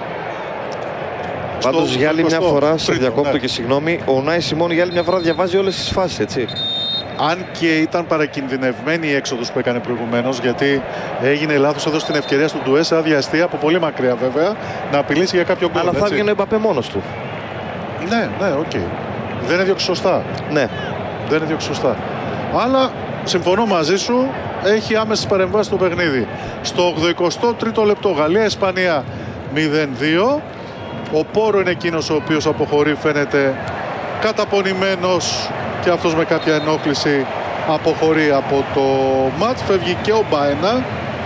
Πάντως για άλλη μια φορά, σε διακόπτω ναι. και συγγνώμη, ο Ουνάι Σιμών για άλλη μια φορά διαβάζει όλες τις φάσεις, έτσι. Αν και ήταν παρακινδυνευμένη η έξοδος που έκανε προηγουμένως, γιατί έγινε λάθος εδώ στην ευκαιρία του Ντουέ σε άδεια αστεία, από πολύ μακριά βέβαια, να απειλήσει για κάποιο γκολ. Αλλά θα έβγαινε ο Εμπαπέ μόνος του. Ναι, ναι, οκ. Okay. Δεν έδιωξε σωστά. Ναι. Δεν έδιωξε σωστά. Αλλά συμφωνώ μαζί σου, έχει άμεσες παρεμβάσεις στο παιχνίδι. Στο ογδοηκοστό τρίτο λεπτό, Γαλλία-Ισπανία μηδέν δύο. Ο Πόρο είναι εκείνος ο οποίος αποχωρεί, φαίνεται καταπονημένος και αυτός με κάποια ενόχληση αποχωρεί από το μάτς. Φεύγει και ο Μπαένα.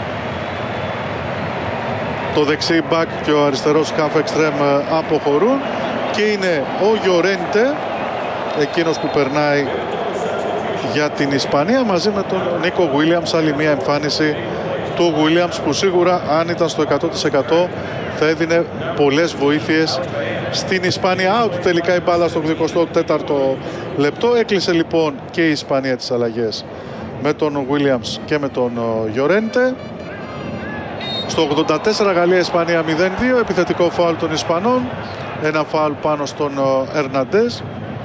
Το δεξί μπακ και ο αριστερός half extreme αποχωρούν και είναι ο Γιορέντε εκείνος που περνάει για την Ισπανία μαζί με τον Νίκο Γουίλιαμς. Άλλη μια εμφάνιση του Γουίλιαμς που σίγουρα αν ήταν στο εκατό τοις εκατό θα έδινε πολλές βοήθειες στην Ισπανία. Out τελικά η μπάλα στο ογδοηκοστό τέταρτο λεπτό. Έκλεισε λοιπόν και η Ισπανία τις αλλαγές με τον Γουίλιαμς και με τον Γιορέντε. Στο ογδόντα τέσσερα Γαλλία-Ισπανία μηδέν δύο. Επιθετικό φάουλ των Ισπανών. Ένα φάουλ πάνω στον Ερναντές.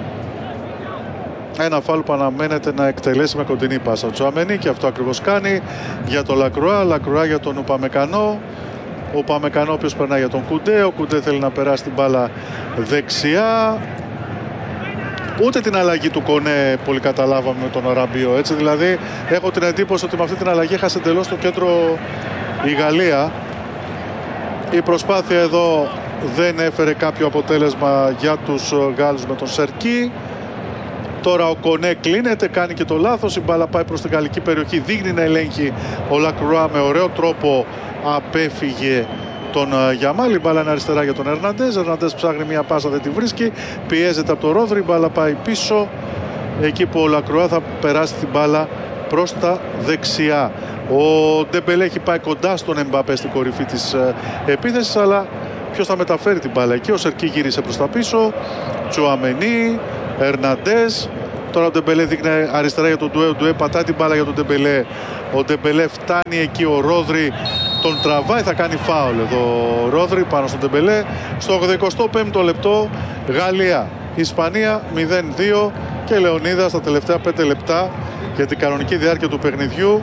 Ένα φάουλ που αναμένεται να εκτελέσει με κοντινή πάσα ο Τσουαμενί και αυτό ακριβώς κάνει για τον Λακρουά. Λακρουά για τον Ουπαμεκανό. Ο Ουπαμεκανό ο οποίος περνάει για τον Κουντέ. Ο Κουντέ θέλει να περάσει την μπάλα δεξιά. Ούτε την αλλαγή του Κονέ πολύ καταλάβαμε με τον Ραμπιό. Έτσι δηλαδή έχω την εντύπωση ότι με αυτή την αλλαγή έχασε εντελώς το κέντρο η Γαλλία. Η προσπάθεια εδώ δεν έφερε κάποιο αποτέλεσμα για τους Γάλλους με τον Σερκί. Τώρα ο Κονέ κλείνεται, κάνει και το λάθος. Η μπάλα πάει προς την γαλλική περιοχή. Δείχνει να ελέγχει ο Λακρουά με ωραίο τρόπο. Απέφυγε τον Γιαμάλ. Η μπάλα είναι αριστερά για τον Ερναντές. Ερναντές ψάχνει μια πάσα, δεν τη βρίσκει. Πιέζεται από τον Ρόδρυ. Η μπάλα πάει πίσω. Εκεί που ο Λακρουά θα περάσει την μπάλα προς τα δεξιά. Ο Ντεμπελέ έχει πάει κοντά στον Εμπαπέ στην κορυφή της επίθεσης, αλλά ποιος θα μεταφέρει την μπάλα εκεί? Ο Σερκί γύρισε προς τα πίσω. Τσουαμενί, Ερναντές. Τώρα ο Ντεμπελέ δείχνει αριστερά για τον Ντουέ. Ο Ντουέ πατάει την μπάλα για τον Ντεμπελέ. Ο Ντεμπελέ φτάνει εκεί. Ο Ρόδρυ τον τραβάει. Θα κάνει φάουλ εδώ ο Ρόδρυ πάνω στον Ντεμπελέ. Στο ογδοηκοστό πέμπτο λεπτό, Γαλλία Ισπανία μηδέν δύο. Και Λεωνίδα στα τελευταία πέντε λεπτά για την κανονική διάρκεια του παιχνιδιού.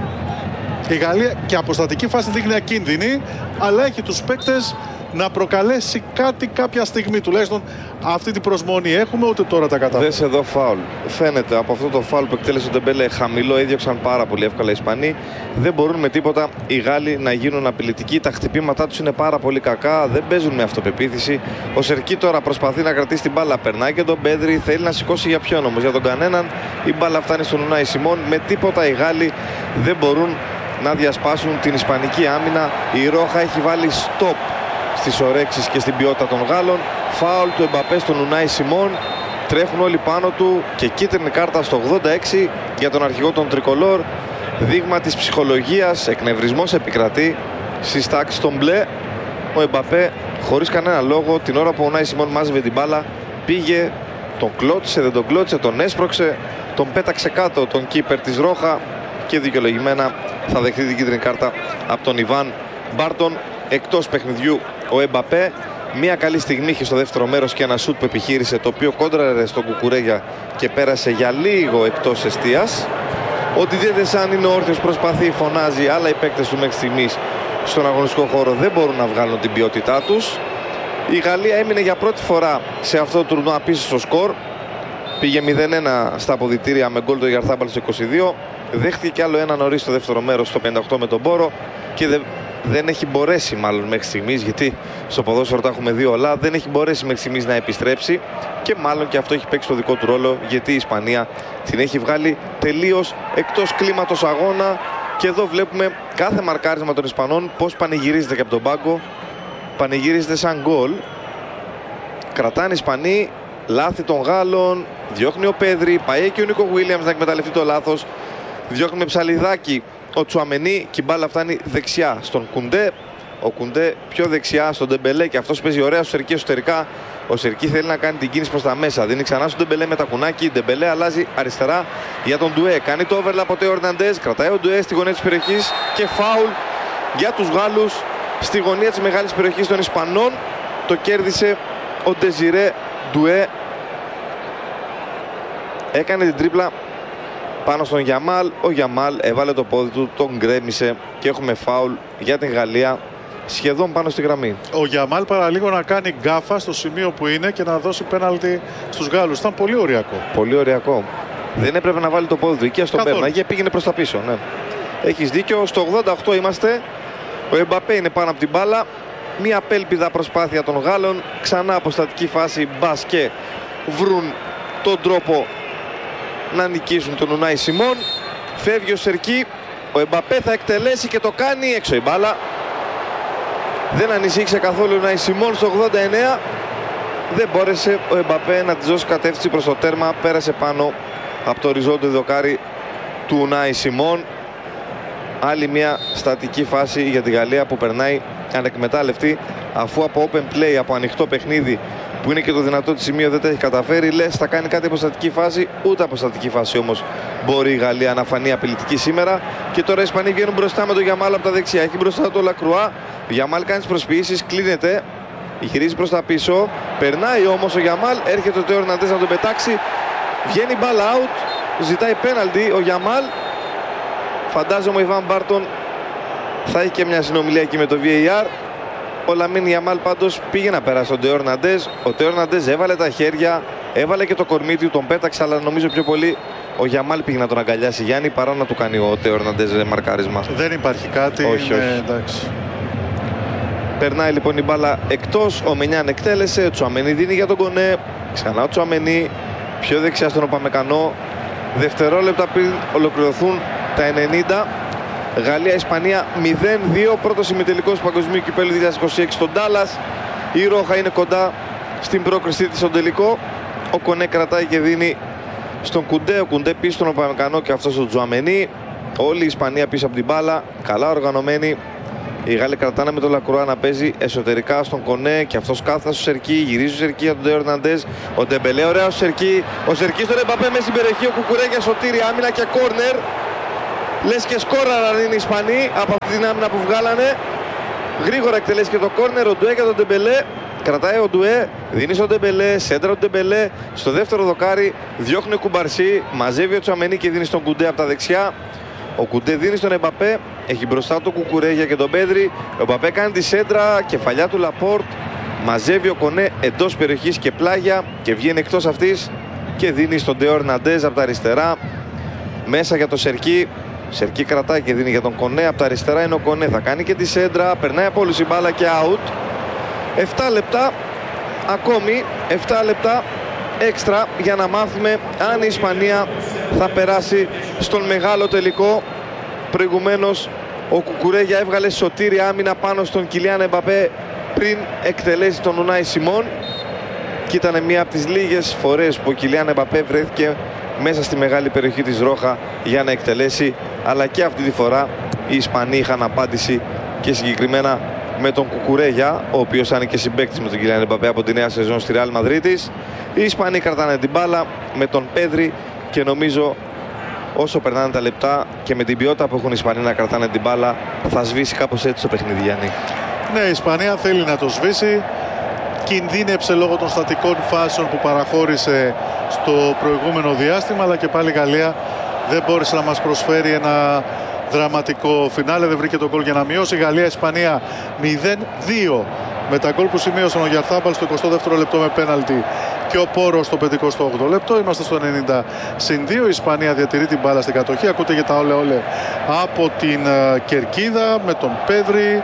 Η Γαλλία και αποστατική φάση δείχνει ακίνδυνη, αλλά έχει τους παίκτες να προκαλέσει κάτι κάποια στιγμή. Τουλάχιστον αυτή την προσμονή έχουμε, ούτε τώρα τα κατάφερε. Δες εδώ φάουλ. Φαίνεται από αυτό το φάουλ που εκτέλεσε ο Ντεμπέλε χαμηλό, έδιωξαν πάρα πολύ εύκολα οι Ισπανοί. Δεν μπορούν με τίποτα οι Γάλλοι να γίνουν απειλητικοί. Τα χτυπήματά τους είναι πάρα πολύ κακά, δεν παίζουν με αυτοπεποίθηση. Ο Σερκί τώρα προσπαθεί να κρατήσει την μπάλα. Περνάει και τον Πέδρη, θέλει να σηκώσει για ποιον όμως? Για τον κανέναν. Η μπάλα φτάνει στον Ουνάι Σιμών. Με τίποτα οι Γάλλοι δεν μπορούν να διασπάσουν την Ισπανική άμυνα. Η Ρόχα έχει βάλει stop στις ορέξεις και στην ποιότητα των Γάλλων. Φάουλ του Εμπαπέ στον Ουνάι Σιμών. Τρέχουν όλοι πάνω του και κίτρινη κάρτα στο ογδόντα έξι για τον αρχηγό των Τρικολόρ. Δείγμα της ψυχολογίας, εκνευρισμός επικρατεί στις τάξεις των μπλε. Ο Εμπαπέ χωρίς κανένα λόγο, την ώρα που ο Ουνάι Σιμών μάζευε την μπάλα, πήγε, τον κλώτησε, δεν τον κλώτησε, τον έσπρωξε, τον πέταξε κάτω τον κίπερ της Ρόχα και δικαιολογημένα θα δεχτεί την κίτρινη κάρτα από τον Ιβάν Μπάρτον. Εκτός παιχνιδιού ο Εμπαπέ. Μια καλή στιγμή είχε στο δεύτερο μέρος και ένα σουτ που επιχείρησε, το οποίο κόντραρε στον Κουκουρέγια και πέρασε για λίγο εκτός εστίας. Ο Ντιντιέ Ντεσάν είναι όρθιος, προσπαθεί, φωνάζει, αλλά οι παίκτες του μέχρι στιγμής στον αγωνιστικό χώρο δεν μπορούν να βγάλουν την ποιότητά τους. Η Γαλλία έμεινε για πρώτη φορά σε αυτό το τουρνουά πίσω στο σκορ. Πήγε μηδέν ένα στα αποδυτήρια με γκολ του Γιαρθάμπαλ στο είκοσι δύο. Δέχτηκε κι άλλο ένα νωρίς στο δεύτερο μέρος στο πενήντα οκτώ με τον Μπόρο και δεν, δεν έχει μπορέσει μάλλον μέχρι στιγμής, γιατί στο ποδόσφαιρο τα έχουμε δει όλα, δεν έχει μπορέσει μέχρι στιγμής να επιστρέψει και μάλλον και αυτό έχει παίξει το δικό του ρόλο, γιατί η Ισπανία την έχει βγάλει τελείως εκτός κλίματος αγώνα. Και εδώ βλέπουμε κάθε μαρκάρισμα των Ισπανών πώς πανηγυρίζεται και από τον πάγκο. Πανηγυρίζεται σαν γκολ. Κρατάνε οι Ισπανοί. Λάθη των Γάλλων. Διώχνει ο Πέδρη. Πάει και ο Νίκο Γουίλιαμς να εκμεταλλευτεί το λάθος. Διώχνει με ψαλιδάκι ο Τσουαμενί και η μπάλα φτάνει δεξιά στον Κουντέ. Ο Κουντέ πιο δεξιά στον Ντεμπελέ και αυτός παίζει ωραία στο Σερκί εσωτερικά. Ο Σερκί θέλει να κάνει την κίνηση προς τα μέσα. Δίνει ξανά στον Ντεμπελέ με τα κουνάκι. Ντεμπελέ αλλάζει αριστερά για τον Ντουέ. Κάνει το overlap από τον Ερναντές. Κρατάει ο Ντουέ στη γωνία της περιοχής και φάουλ για τους Γάλλους στη γωνία της μεγάλης περιοχής των Ισπανών. Το κέρδισε ο Ντεζιρέ Ντουέ. Έκανε την τρίπλα πάνω στον Γιαμάλ. Ο Γιαμάλ έβαλε το πόδι του, τον γκρέμισε και έχουμε φάουλ για την Γαλλία σχεδόν πάνω στη γραμμή. Ο Γιαμάλ παραλίγο να κάνει γκάφα στο σημείο που είναι και να δώσει πέναλτι στους Γάλλους. Ήταν πολύ ωριακό. Πολύ ωριακό. Δεν έπρεπε να βάλει το πόδι του εκεί, στον πέρναγε, πήγαινε προς τα πίσω. Ναι. Έχεις δίκιο. Στο ογδόντα οκτώ είμαστε. Ο Εμπαπέ είναι πάνω από την μπάλα. Μια απέλπιδα προσπάθεια των Γάλλων. Ξανά αποστατική φάση. Μπας και βρουν τον τρόπο να νικήσουν τον Ουνάι Σιμών. Φεύγει ο Σερκί. Ο Εμπαπέ θα εκτελέσει και το κάνει. Έξω η μπάλα. Δεν ανησύχησε καθόλου ο Ουνάι Σιμών στο ογδόντα εννέα. Δεν μπόρεσε ο Εμπαπέ να της δώσει κατεύθυνση προς το τέρμα. Πέρασε πάνω από το οριζόντιο δοκάρι του Ουνάι Σιμών. Άλλη μια στατική φάση για τη Γαλλία που περνάει ανεκμετάλλευτη, αφού από open play, από ανοιχτό παιχνίδι που είναι και το δυνατό της σημείο, δεν τα έχει καταφέρει. Λες θα κάνει κάτι αποστατική φάση, ούτε αποστατική φάση όμως μπορεί η Γαλλία να φανεί απειλητική σήμερα. Και τώρα οι Ισπανοί βγαίνουν μπροστά με τον Γιαμάλ από τα δεξιά. Έχει μπροστά το Λακρουά. Ο Γιαμάλ κάνει τις προσποιήσεις, κλείνεται, γυρίζει προς τα πίσω. Περνάει όμως ο Γιαμάλ, έρχεται ο Τέο Ερναντές να τον πετάξει. Βγαίνει μπάλα out, ζητάει πέναλτι ο Γιαμάλ. Φαντάζομαι ο Ιβάν Μπάρτον θα έχει και μια συνομιλία εκεί με το βι έι αρ. Ο Λαμίν Γιαμάλ πάντως πήγε να περάσει τον Τέο Ερναντές. Ο Τέο Ερναντές έβαλε τα χέρια, έβαλε και το κορμί του, τον πέταξε, αλλά νομίζω πιο πολύ ο Γιαμάλ πήγε να τον αγκαλιάσει Γιάννη παρά να του κάνει ο Τέο Ερναντές μαρκάρισμα. Δεν υπάρχει κάτι. Όχι, είναι... όχι. εντάξει. Περνάει λοιπόν η μπάλα εκτός. Ο Μενιάν εκτέλεσε. Ο Τσουαμενί δίνει για τον Κονέ. Ξανά ο Τσουαμενί πιο δεξιά στον Οπαμεκανό. Δευτερόλεπτα πριν ολοκληρωθούν τα ενενήντα. Γαλλία-Ισπανία μηδέν δύο, πρώτος ημιτελικός Παγκοσμίου Κυπέλλου δύο χιλιάδες είκοσι έξι στον Ντάλλας. Η Ρόχα είναι κοντά στην πρόκρισή της στον τελικό. Ο Κονέ κρατάει και δίνει στον Κουντέ. Ο Κουντέ πίσω στον Οπαμεκανό και αυτός στον Τζουαμενί. Όλη η Ισπανία πίσω από την μπάλα, καλά οργανωμένη. Οι Γάλλοι κρατάνε με τον Λακρουά να παίζει εσωτερικά στον Κονέ και αυτός κάθεται στο Σερκί. Γυρίζει ο Σερκί για τον Ντέο Ερναντέζ. Ο Ντεμπελέ, ωραία ο Σερκί. Ο Σερκί στον Εμπαπέ μέσα στην περιοχή. Ο Κουκουρέγια σωτήρι, άμυνα και κόρνερ. Λες και σκόραραν είναι οι Ισπανοί από αυτή την άμυνα που βγάλανε. Γρήγορα εκτελέσει και το κόρνερ. Ο Ντουέ για τον Ντεμπελέ. Κρατάει ο Ντουέ, δίνει στον Ντεμπελέ, σέντρα ο Ντεμπελέ. Στο δεύτερο δοκάρι διώχνει ο Κουμπαρσί. Μαζεύει ο Τσουαμενί και δίνει στον Κουντέ από τα δεξιά. Ο Κουντέ δίνει στον Εμπαπέ, έχει μπροστά τον Κουκουρέγια και τον Πέδρη. Ο Εμπαπέ κάνει τη σέντρα, κεφαλιά του Λαπόρτ. Μαζεύει ο Κονέ εντός περιοχής και πλάγια και βγαίνει εκτός αυτής και δίνει στον Ντέο Ερναντέζ από τα αριστερά. Μέσα για το Σερκί. Σερκί κρατάει και δίνει για τον Κονέ. Από τα αριστερά είναι ο Κονέ, θα κάνει και τη σέντρα. Περνάει από όλους η μπάλα και out. επτά λεπτά ακόμη, επτά λεπτά έξτρα για να μάθουμε αν η Ισπανία θα περάσει στον μεγάλο τελικό. Προηγουμένως ο Κουκουρέγια έβγαλε σωτήρι άμυνα πάνω στον Κιλιάν Εμπαπέ πριν εκτελέσει τον Ουνάι Σιμών και ήταν μία από τις λίγες φορές που ο Κιλιάν Εμπαπέ βρέθηκε μέσα στη μεγάλη περιοχή της Ρόχα για να εκτελέσει, αλλά και αυτή τη φορά οι Ισπανοί είχαν απάντηση και συγκεκριμένα με τον Κουκουρέγια, ο οποίος είναι και συμπαίκτης με τον Κιλιάν Εμπαπέ από τη νέα σεζόν στη Ρεάλ Μαδρίτης. Οι Ισπανοί κρατάνε την μπάλα με τον Πέδρη και νομίζω όσο περνάνε τα λεπτά και με την ποιότητα που έχουν οι Ισπανοί να κρατάνε την μπάλα θα σβήσει κάπως έτσι το παιχνίδι, Γιάννη. Ναι, η Ισπανία θέλει να το σβήσει. Κινδύνεψε λόγω των στατικών φάσεων που παραχώρησε στο προηγούμενο διάστημα, αλλά και πάλι η Γαλλία δεν μπόρεσε να μας προσφέρει ένα δραματικό φινάλε, δεν βρήκε τον γκολ για να μειώσει. Η Γαλλία-Ισπανία μηδέν δύο με τα γκολ που σημείωσαν ο Γιαρθάμπαλ στο εικοστό δεύτερο λεπτό με πέναλτι και ο Πόρος στο πενηκοστό όγδοο λεπτό. Είμαστε στο ενενήντα συν δύο. Η Ισπανία διατηρεί την μπάλα στην κατοχή. Ακούτε για τα όλε όλε από την uh, κερκίδα με τον Πέδρη.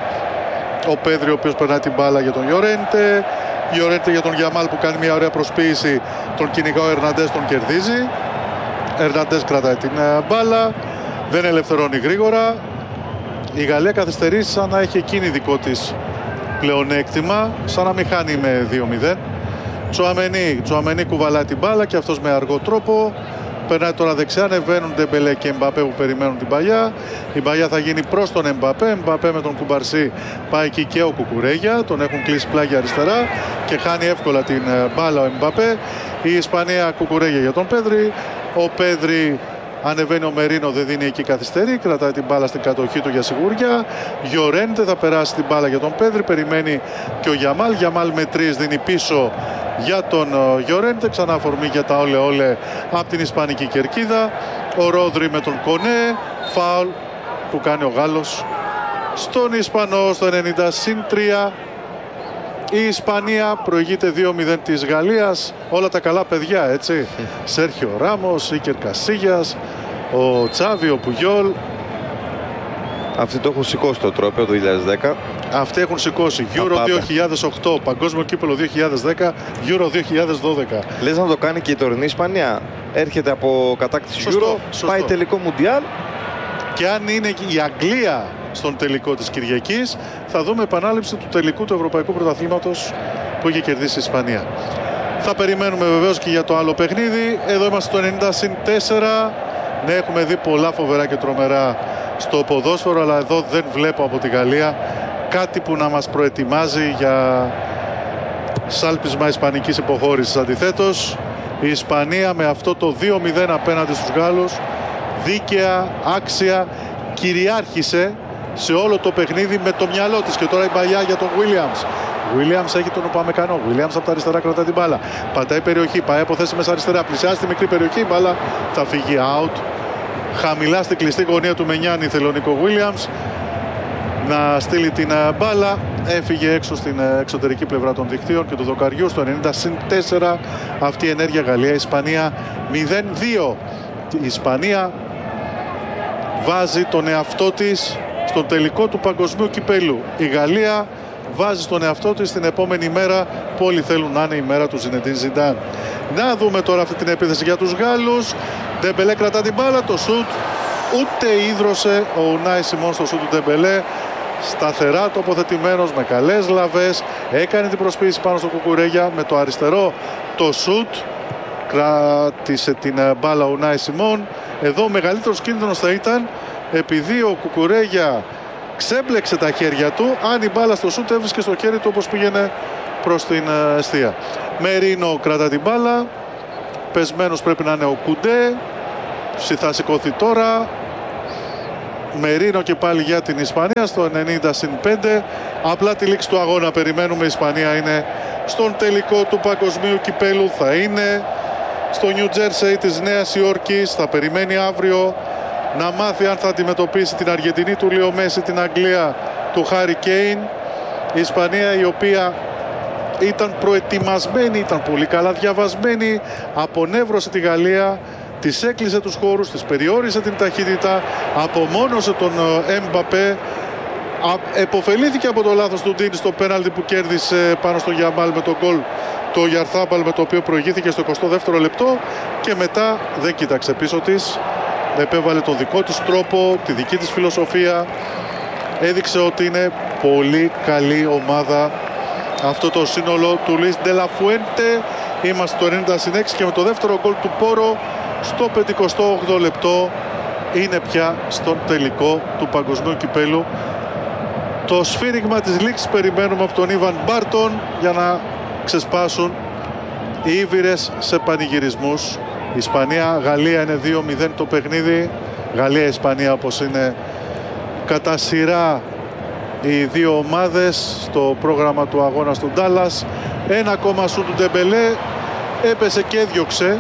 Ο Πέδρη ο οποίος περνάει την μπάλα για τον Γιορέντε. Γιορέντε για τον Γιαμάλ που κάνει μια ωραία προσποίηση. Τον κυνηγά ο Ερναντές, τον κερδίζει. Ερναντές κρατάει την uh, μπάλα. Δεν ελευθερώνει γρήγορα. Η Γαλλία καθυστερεί σαν να έχει εκείνη δικό της πλεονέκτημα, σαν να μην χάνει με δύο μηδέν. Τσουαμενί, Τσουαμενί κουβαλάει την μπάλα και αυτός με αργό τρόπο. Περνάει τώρα δεξιά, ανεβαίνουν Ντεμπελέ και Εμπαπέ που περιμένουν την παλιά. Η παλιά θα γίνει προς τον Εμπαπέ. Εμπαπέ με τον Κουμπαρσί πάει εκεί και ο Κουκουρέγια. Τον έχουν κλείσει πλάγια αριστερά και χάνει εύκολα την μπάλα ο Εμπαπέ. Η Ισπανία Κουκουρέγια για τον Πέδρη. Ο Πέδρη ανεβαίνει ο Μερίνο, δεν δίνει εκεί καθυστερή. Κρατάει την μπάλα στην κατοχή του για σιγουριά. Γιορέντε θα περάσει την μπάλα για τον Πέδρη. Περιμένει και ο Γιαμάλ. Γιαμάλ με τρεις δίνει πίσω για τον Γιορέντε. Ξανά αφορμή για τα όλε όλε από την Ισπανική κερκίδα. Ο Ρόδρυ με τον Κονέ. Φάουλ που κάνει ο Γάλλος στον Ισπανό στο ενενήντα συν τρία. Η Ισπανία προηγείται δύο μηδέν της Γαλλίας. Όλα τα καλά παιδιά, έτσι. Σέρχιο Ράμος, Ίκερ Κασίγιας, ο Τσάβι, ο Πουγιόλ. Αυτοί το έχουν σηκώσει το τρόπαιο το δύο χιλιάδες δέκα. Αυτοί έχουν σηκώσει Euro δύο χιλιάδες οκτώ, Παγκόσμιο Κύπελλο δύο χιλιάδες δέκα, Euro δύο χιλιάδες δώδεκα. Λες να το κάνει και η τωρινή Ισπανία. Έρχεται από κατάκτηση σωστό, Euro, σωστό. πάει τελικό Μουντιάλ. Και αν είναι η Αγγλία στον τελικό της Κυριακής, θα δούμε επανάληψη του τελικού του Ευρωπαϊκού Πρωταθλήματος που είχε κερδίσει η Ισπανία. Θα περιμένουμε βεβαίως και για το άλλο παιχνίδι. Εδώ είμαστε στο ενενήντα συν τέσσερα. Ναι, έχουμε δει πολλά φοβερά και τρομερά στο ποδόσφαιρο, αλλά εδώ δεν βλέπω από τη Γαλλία κάτι που να μας προετοιμάζει για σάλπισμα ισπανικής υποχώρησης. Αντιθέτως, η Ισπανία με αυτό το δύο μηδέν απέναντι στους Γάλλους δίκαια, άξια, κυριάρχησε σε όλο το παιχνίδι με το μυαλό της. Και τώρα η παλιά για τον Williams. Williams έχει τον Οπαμεκανό. Williams από τα αριστερά κρατάει την μπάλα. Πατάει περιοχή, πάει από θέση μέσα αριστερά. Πλησιάζει τη μικρή περιοχή, η μπάλα θα φύγει out. Χαμηλά στη κλειστή γωνία του Μενιάνη θέλει ο Νίκο Williams να στείλει την μπάλα. Έφυγε έξω στην εξωτερική πλευρά των δικτύων και του δοκαριού στο ενενήντα συν τέσσερα. Αυτή η ενέργεια Γαλλία-Ισπανία μηδέν δύο. Η Ισπανία βάζει τον εαυτό της στον τελικό του Παγκοσμίου Κυπέλλου. Η Γαλλία βάζει στον εαυτό της την επόμενη μέρα που όλοι θέλουν να είναι η μέρα του Ζινεντίν Ζιντάν. Να δούμε τώρα αυτή την επίθεση για τους Γάλλους. Ντεμπελέ κρατά την μπάλα, το σουτ ούτε ίδρωσε ο Ουνάι Σιμών στο σούτ του Ντεμπελέ. Σταθερά τοποθετημένος, με καλές λαβές, έκανε την προσποίηση πάνω στο Κουκουρέγια. Με το αριστερό το σούτ κράτησε την μπάλα ο Ουνάι Σιμών. Εδώ ο μεγαλύτερος κίνδυνος θα ήταν, επειδή ο Κουκουρέγια ξέμπλεξε τα χέρια του, αν η μπάλα στο σούτ έβρισκε στο χέρι του όπως πήγαινε προς την εστία. Μερίνο κρατά την μπάλα, πεσμένος πρέπει να είναι ο Κουντέ. Θα σηκωθεί τώρα. Μερίνο και πάλι για την Ισπανία στο ενενήντα συν πέντε. Απλά τη λήξη του αγώνα περιμένουμε. Η Ισπανία είναι στον τελικό του παγκοσμίου κυπέλου. Θα είναι στο Νιου Τζέρσεϊ της Νέας Υόρκης. Θα περιμένει αύριο να μάθει αν θα αντιμετωπίσει την Αργεντινή του Λίο Μέση, την Αγγλία του Χάρι Κέιν. Η Ισπανία, η οποία ήταν προετοιμασμένη, ήταν πολύ καλά διαβασμένη, απονεύρωσε τη Γαλλία, της έκλεισε τους χώρους, της περιόρισε την ταχύτητα, απομόνωσε τον Εμπαπέ, εποφελήθηκε από το λάθος του Ντίν στο πέναλτι που κέρδισε πάνω στο Γιαμάλ με τον γκολ το Γιαρθάπαλ, με το οποίο προηγήθηκε στο εικοστό δεύτερο λεπτό, και μετά δεν κοίταξε πίσω της, επέβαλε τον δικό της τρόπο, τη δική της φιλοσοφία, έδειξε ότι είναι πολύ καλή ομάδα αυτό το σύνολο του Λουίς Ντελαφουέντε. Είμαστε στο ενενήντα συν έξι και με το δεύτερο γκολ του Πόρο στο πενηκοστό όγδοο λεπτό είναι πια στον τελικό του παγκοσμίου κυπέλου. Το σφύριγμα της λήξης περιμένουμε από τον Ήβαν Μπάρτον για να ξεσπάσουν οι Ήβηρες σε πανηγυρισμούς. Ισπανία-Γαλλία είναι δύο μηδέν το παιχνίδι. Γαλλία-Ισπανία όπως είναι κατά σειρά οι δύο ομάδες στο πρόγραμμα του αγώνα του Ντάλλας. Ένα ακόμα σου του Ντεμπελέ, έπεσε και έδιωξε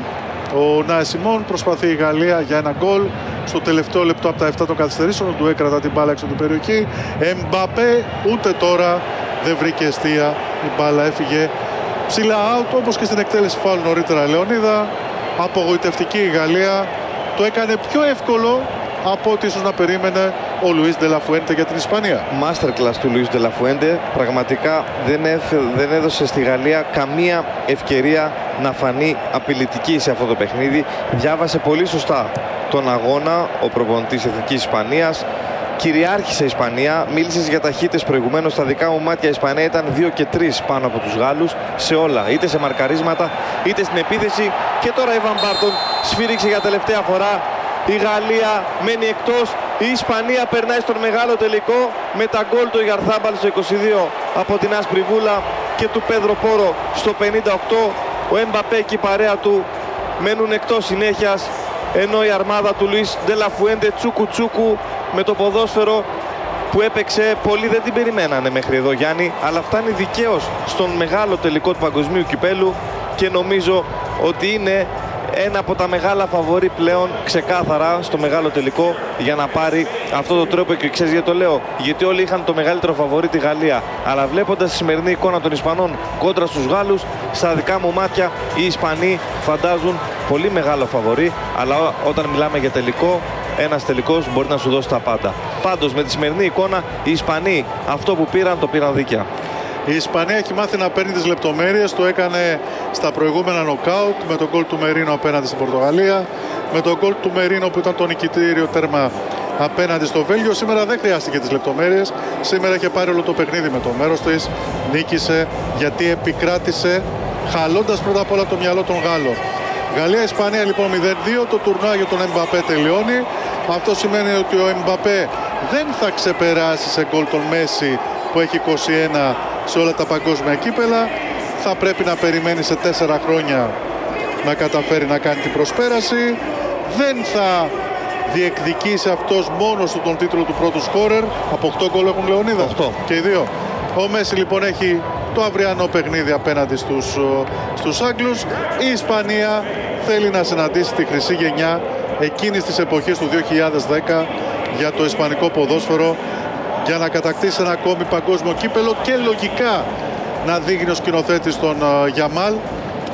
ο Νάι Σιμών. Προσπαθεί η Γαλλία για ένα γκολ στο τελευταίο λεπτό από τα επτά των καθυστερήσεων. Ο Ντουέ κρατά την μπάλα έξω την περιοχή. Εμπαπέ ούτε τώρα δεν βρήκε εστία, η μπάλα έφυγε ψηλά out, όπως και στην εκτέλεση φάουλ νωρίτερα Λεωνίδα. Απογοητευτική η Γαλλία, το έκανε πιο εύκολο από ό,τι ίσως να περίμενε ο Λουίς Ντελαφουέντε για την Ισπανία. Masterclass του Λουίς Ντελαφουέντε. Πραγματικά δεν, έφε, δεν έδωσε στη Γαλλία καμία ευκαιρία να φανεί απειλητική σε αυτό το παιχνίδι. Διάβασε πολύ σωστά τον αγώνα ο προπονητής Εθνικής Ισπανίας. Κυριάρχησε η Ισπανία. Μίλησες για ταχύτητες προηγουμένως. Στα δικά μου μάτια η Ισπανία ήταν δύο και τρία πάνω από τους Γάλλους σε όλα. Είτε σε μαρκαρίσματα είτε στην επίθεση. Και τώρα η Βαν Μπάρτον σφύριξε για τελευταία φορά. Η Γαλλία μένει εκτός. Η Ισπανία περνάει στον μεγάλο τελικό με τα γκολ του Γιαρθάμπαλ στο είκοσι δύο από την Άσπρη Βούλα και του Πέδρο Πόρο στο πενήντα οκτώ. Ο Εμπαπέ και η παρέα του μένουν εκτός συνέχειας, ενώ η αρμάδα του Λουίς Ντελαφουέντε τσούκου τσούκου με το ποδόσφαιρο που έπαιξε, πολλοί δεν την περιμένανε μέχρι εδώ, Γιάννη, αλλά φτάνει δικαίως στον μεγάλο τελικό του παγκοσμίου κυπέλου και νομίζω ότι είναι ένα από τα μεγάλα φαβορί πλέον ξεκάθαρα στο μεγάλο τελικό για να πάρει αυτό το τρόπο. Και ξέρεις γιατί το λέω? Γιατί όλοι είχαν το μεγαλύτερο φαβορί τη Γαλλία, αλλά βλέποντας τη σημερινή εικόνα των Ισπανών κόντρα στους Γάλλους, στα δικά μου μάτια οι Ισπανοί φαντάζουν πολύ μεγάλο φαβορί, αλλά όταν μιλάμε για τελικό, ένας τελικός μπορεί να σου δώσει τα πάντα. Πάντως με τη σημερινή εικόνα οι Ισπανοί αυτό που πήραν το πήραν δίκαια. Η Ισπανία έχει μάθει να παίρνει τις λεπτομέρειες. Το έκανε στα προηγούμενα νοκάουτ με τον γκολ του Μερίνο απέναντι στην Πορτογαλία, με τον γκολ του Μερίνο που ήταν το νικητήριο τέρμα απέναντι στο Βέλγιο. Σήμερα δεν χρειάστηκε τις λεπτομέρειες. Σήμερα είχε πάρει όλο το παιχνίδι με το μέρος της. Νίκησε γιατί επικράτησε, χαλώντας πρώτα απ' όλα το μυαλό των Γάλλων. Γαλλία-Ισπανία λοιπόν μηδέν δύο. Το τουρνουά για τον Εμπαπέ τελειώνει. Αυτό σημαίνει ότι ο Εμπαπέ δεν θα ξεπεράσει σε γκολ τον Μέση που έχει είκοσι ένα σε όλα τα παγκόσμια κύπελα. Θα πρέπει να περιμένει σε τέσσερα χρόνια να καταφέρει να κάνει την προσπέραση. Δεν θα διεκδικήσει αυτός μόνος του τον τίτλο του πρώτου σκόρερ. Από οκτώ γκολ έχουν Λεωνίδα και οι δύο. Ο Μέση λοιπόν έχει το αυριανό παιχνίδι απέναντι στους, στους Άγγλους. Η Ισπανία θέλει να συναντήσει τη χρυσή γενιά εκείνης της εποχής του δύο χιλιάδες δέκα για το ισπανικό ποδόσφαιρο, για να κατακτήσει ένα ακόμη παγκόσμιο κύπελο και λογικά να δείχνει ο σκηνοθέτης τον uh, Γιαμάλ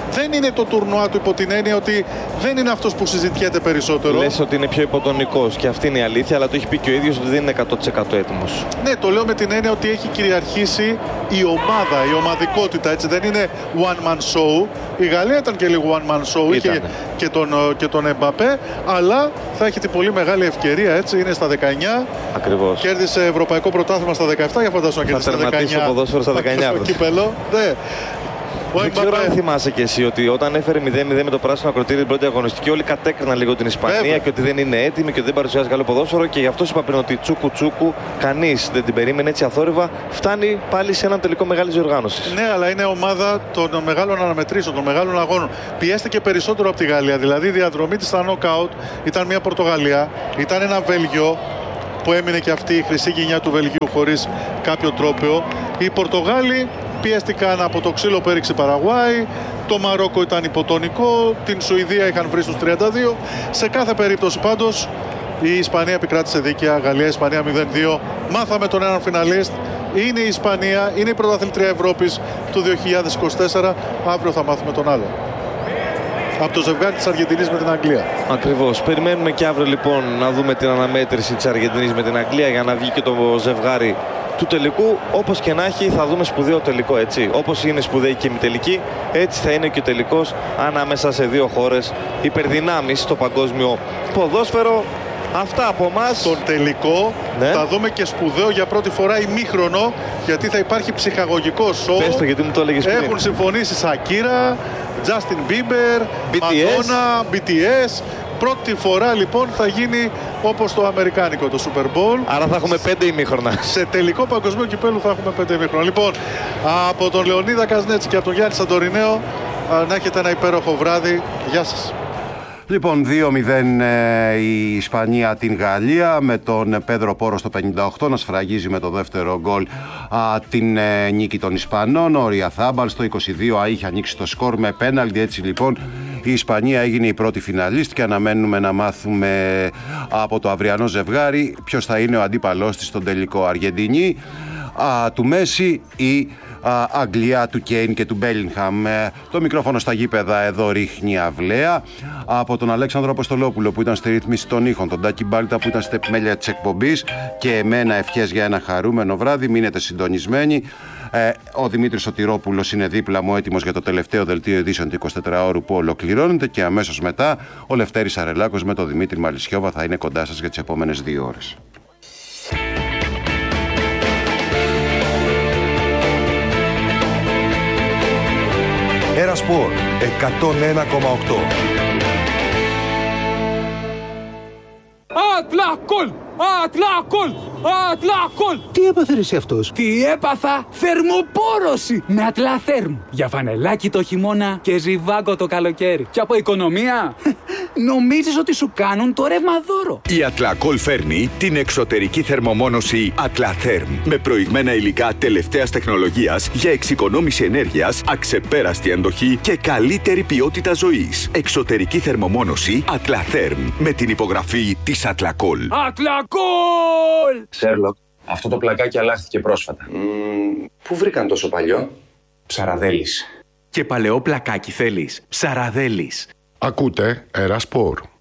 δεν είναι το τουρνουά του υπό την έννοια ότι δεν είναι αυτός που συζητιέται περισσότερο. Λες ότι είναι πιο υποτονικός και αυτή είναι η αλήθεια, αλλά το έχει πει και ο ίδιος ότι δεν είναι εκατό τοις εκατό έτοιμος. Ναι, το λέω με την έννοια ότι έχει κυριαρχήσει η ομάδα, η ομαδικότητα, έτσι, δεν είναι one man show. Η Γαλλία ήταν και λίγο one man show, είχε και τον, και τον Εμπαπέ, αλλά θα έχει την πολύ μεγάλη ευκαιρία, έτσι, είναι στα δεκαεννιά. Ακριβώς. Κέρδισε ευρωπαϊκό πρωτάθλημα στα δεκαεπτά, για φαντάσου να κέρδισε στα δεκαεννιά. Θα ποδόσφαιρο στα δεκαεννιά. Στο κύπελο, ναι. Ο δεν ξέρω αν θυμάσαι και εσύ ότι όταν έφερε μηδέν μηδέν με το πράσινο ακροτήρι την πρώτη αγωνιστική, όλοι κατέκριναν λίγο την Ισπανία. Βέβαια. Και ότι δεν είναι έτοιμη και ότι δεν παρουσιάζει καλό ποδόσφαιρο. Και γι' αυτό είπα πριν ότι τσούκου τσούκου, κανείς δεν την περίμενε έτσι αθόρυβα. Φτάνει πάλι σε έναν τελικό μεγάλη διοργάνωση. Ναι, αλλά είναι ομάδα των μεγάλων αναμετρήσεων, των μεγάλων αγώνων. Πιέστηκε περισσότερο από τη Γαλλία. Δηλαδή η διαδρομή της στα νοκάουτ ήταν μια Πορτογαλία, ήταν ένα Βέλγιο που έμεινε και αυτή η χρυσή γενιά του Βελγίου χωρίς κάποιο τρόπαιο. Οι Πορτογάλοι πιέστηκαν από το ξύλο που έριξε η Παραγουάη. Το Μαρόκο ήταν υποτονικό. Την Σουηδία είχαν βρει στους τριάντα δύο. Σε κάθε περίπτωση πάντως η Ισπανία επικράτησε δίκαια. Γαλλία-Ισπανία μηδέν δύο. Μάθαμε τον έναν φιναλίστ. Είναι η Ισπανία, είναι η πρωταθλήτρια Ευρώπης του δύο χιλιάδες είκοσι τέσσερα. Αύριο θα μάθουμε τον άλλο. Από το ζευγάρι της Αργεντινής με την Αγγλία. Ακριβώς. Περιμένουμε και αύριο λοιπόν να δούμε την αναμέτρηση της Αργεντινής με την Αγγλία για να βγει και το ζευγάρι του τελικού. Όπως και να έχει, θα δούμε σπουδαίο τελικό, έτσι. Όπως είναι σπουδαίη και η τελική, έτσι θα είναι και ο τελικός ανάμεσα σε δύο χώρες υπερδυνάμεις στο παγκόσμιο ποδόσφαιρο. Αυτά από εμάς. Τον τελικό, ναι, θα δούμε και σπουδαίο για πρώτη φορά ημίχρονο, γιατί θα υπάρχει ψυχαγωγικό σοου. Πες το, γιατί μου το έλεγες πριν. Έχουν συμφωνήσει Σακύρα, Justin Bieber, Madonna, μπι τι ες. Πρώτη φορά λοιπόν θα γίνει όπως το αμερικάνικο, το Super Bowl. Άρα θα έχουμε πέντε ημίχρονα. Σε τελικό παγκοσμίου κυπέλου θα έχουμε πέντε ημίχρονα. Λοιπόν, από τον Λεωνίδα Κασνέτση και από τον Γιάννη Σαντορινέο, να έχετε ένα υπέροχο βράδυ. Γεια σας. Λοιπόν, δύο μηδέν ε, η Ισπανία την Γαλλία, με τον Πέδρο Πόρο στο πενήντα οκτώ να σφραγίζει με το δεύτερο γκολ α, την ε, νίκη των Ισπανών. Ο Ριαθάμπαλ στο είκοσι δύο α, είχε ανοίξει το σκορ με πέναλτι. Έτσι λοιπόν η Ισπανία έγινε η πρώτη φιναλίστ και αναμένουμε να μάθουμε από το αυριανό ζευγάρι ποιος θα είναι ο αντίπαλός της στον τελικό. Αργεντινή α, του Μέση ή Α, Αγγλία του Κέιν και του Μπέλιγχαμ. Ε, το μικρόφωνο στα γήπεδα εδώ ρίχνει αυλαία. Από τον Αλέξανδρο Αποστολόπουλο που ήταν στη ρύθμιση των ήχων, τον Τάκη Μπάλτα που ήταν στην επιμέλεια της εκπομπής και εμένα ευχές για ένα χαρούμενο βράδυ. Μείνετε συντονισμένοι. Ε, ο Δημήτρης Σωτηρόπουλος είναι δίπλα μου, έτοιμος για το τελευταίο δελτίο ειδήσεων του εικοσιτετράωρου που ολοκληρώνεται, και αμέσως μετά ο Λευτέρης Αρελάκος με τον Δημήτρη Μαλισιώβα θα είναι κοντά σας για τις επόμενες δύο ώρες. Ένα Σπορ εκατόν ένα κόμμα οκτώ. Ατλακόλ! Ατλακόλ! Ατλακόλ! Τι έπαθε εσύ αυτός? Τι έπαθα? Θερμοπόρωση με Ατλαθέρμ. Για φανελάκι το χειμώνα και ζιβάγκο το καλοκαίρι. Και από οικονομία νομίζεις ότι σου κάνουν το ρεύμα δώρο. Η Ατλακόλ φέρνει την εξωτερική θερμομόνωση Ατλαθέρμ με προηγμένα υλικά τελευταίας τεχνολογίας για εξοικονόμηση ενέργειας, αξεπέραστη αντοχή και καλύτερη ποιότητα ζωής. Εξωτερική θερμομόνωση Ατλαθέρμ με την υπογραφή της Ατλακόλ. Ατλακόλ! Σέρλοκ, αυτό το πλακάκι αλλάχθηκε πρόσφατα. Mm, πού βρήκαν τόσο παλιό? Ψαραδέλης. Και παλαιό πλακάκι θέλεις? Ψαραδέλης. Ακούτε Ένα Σπορ.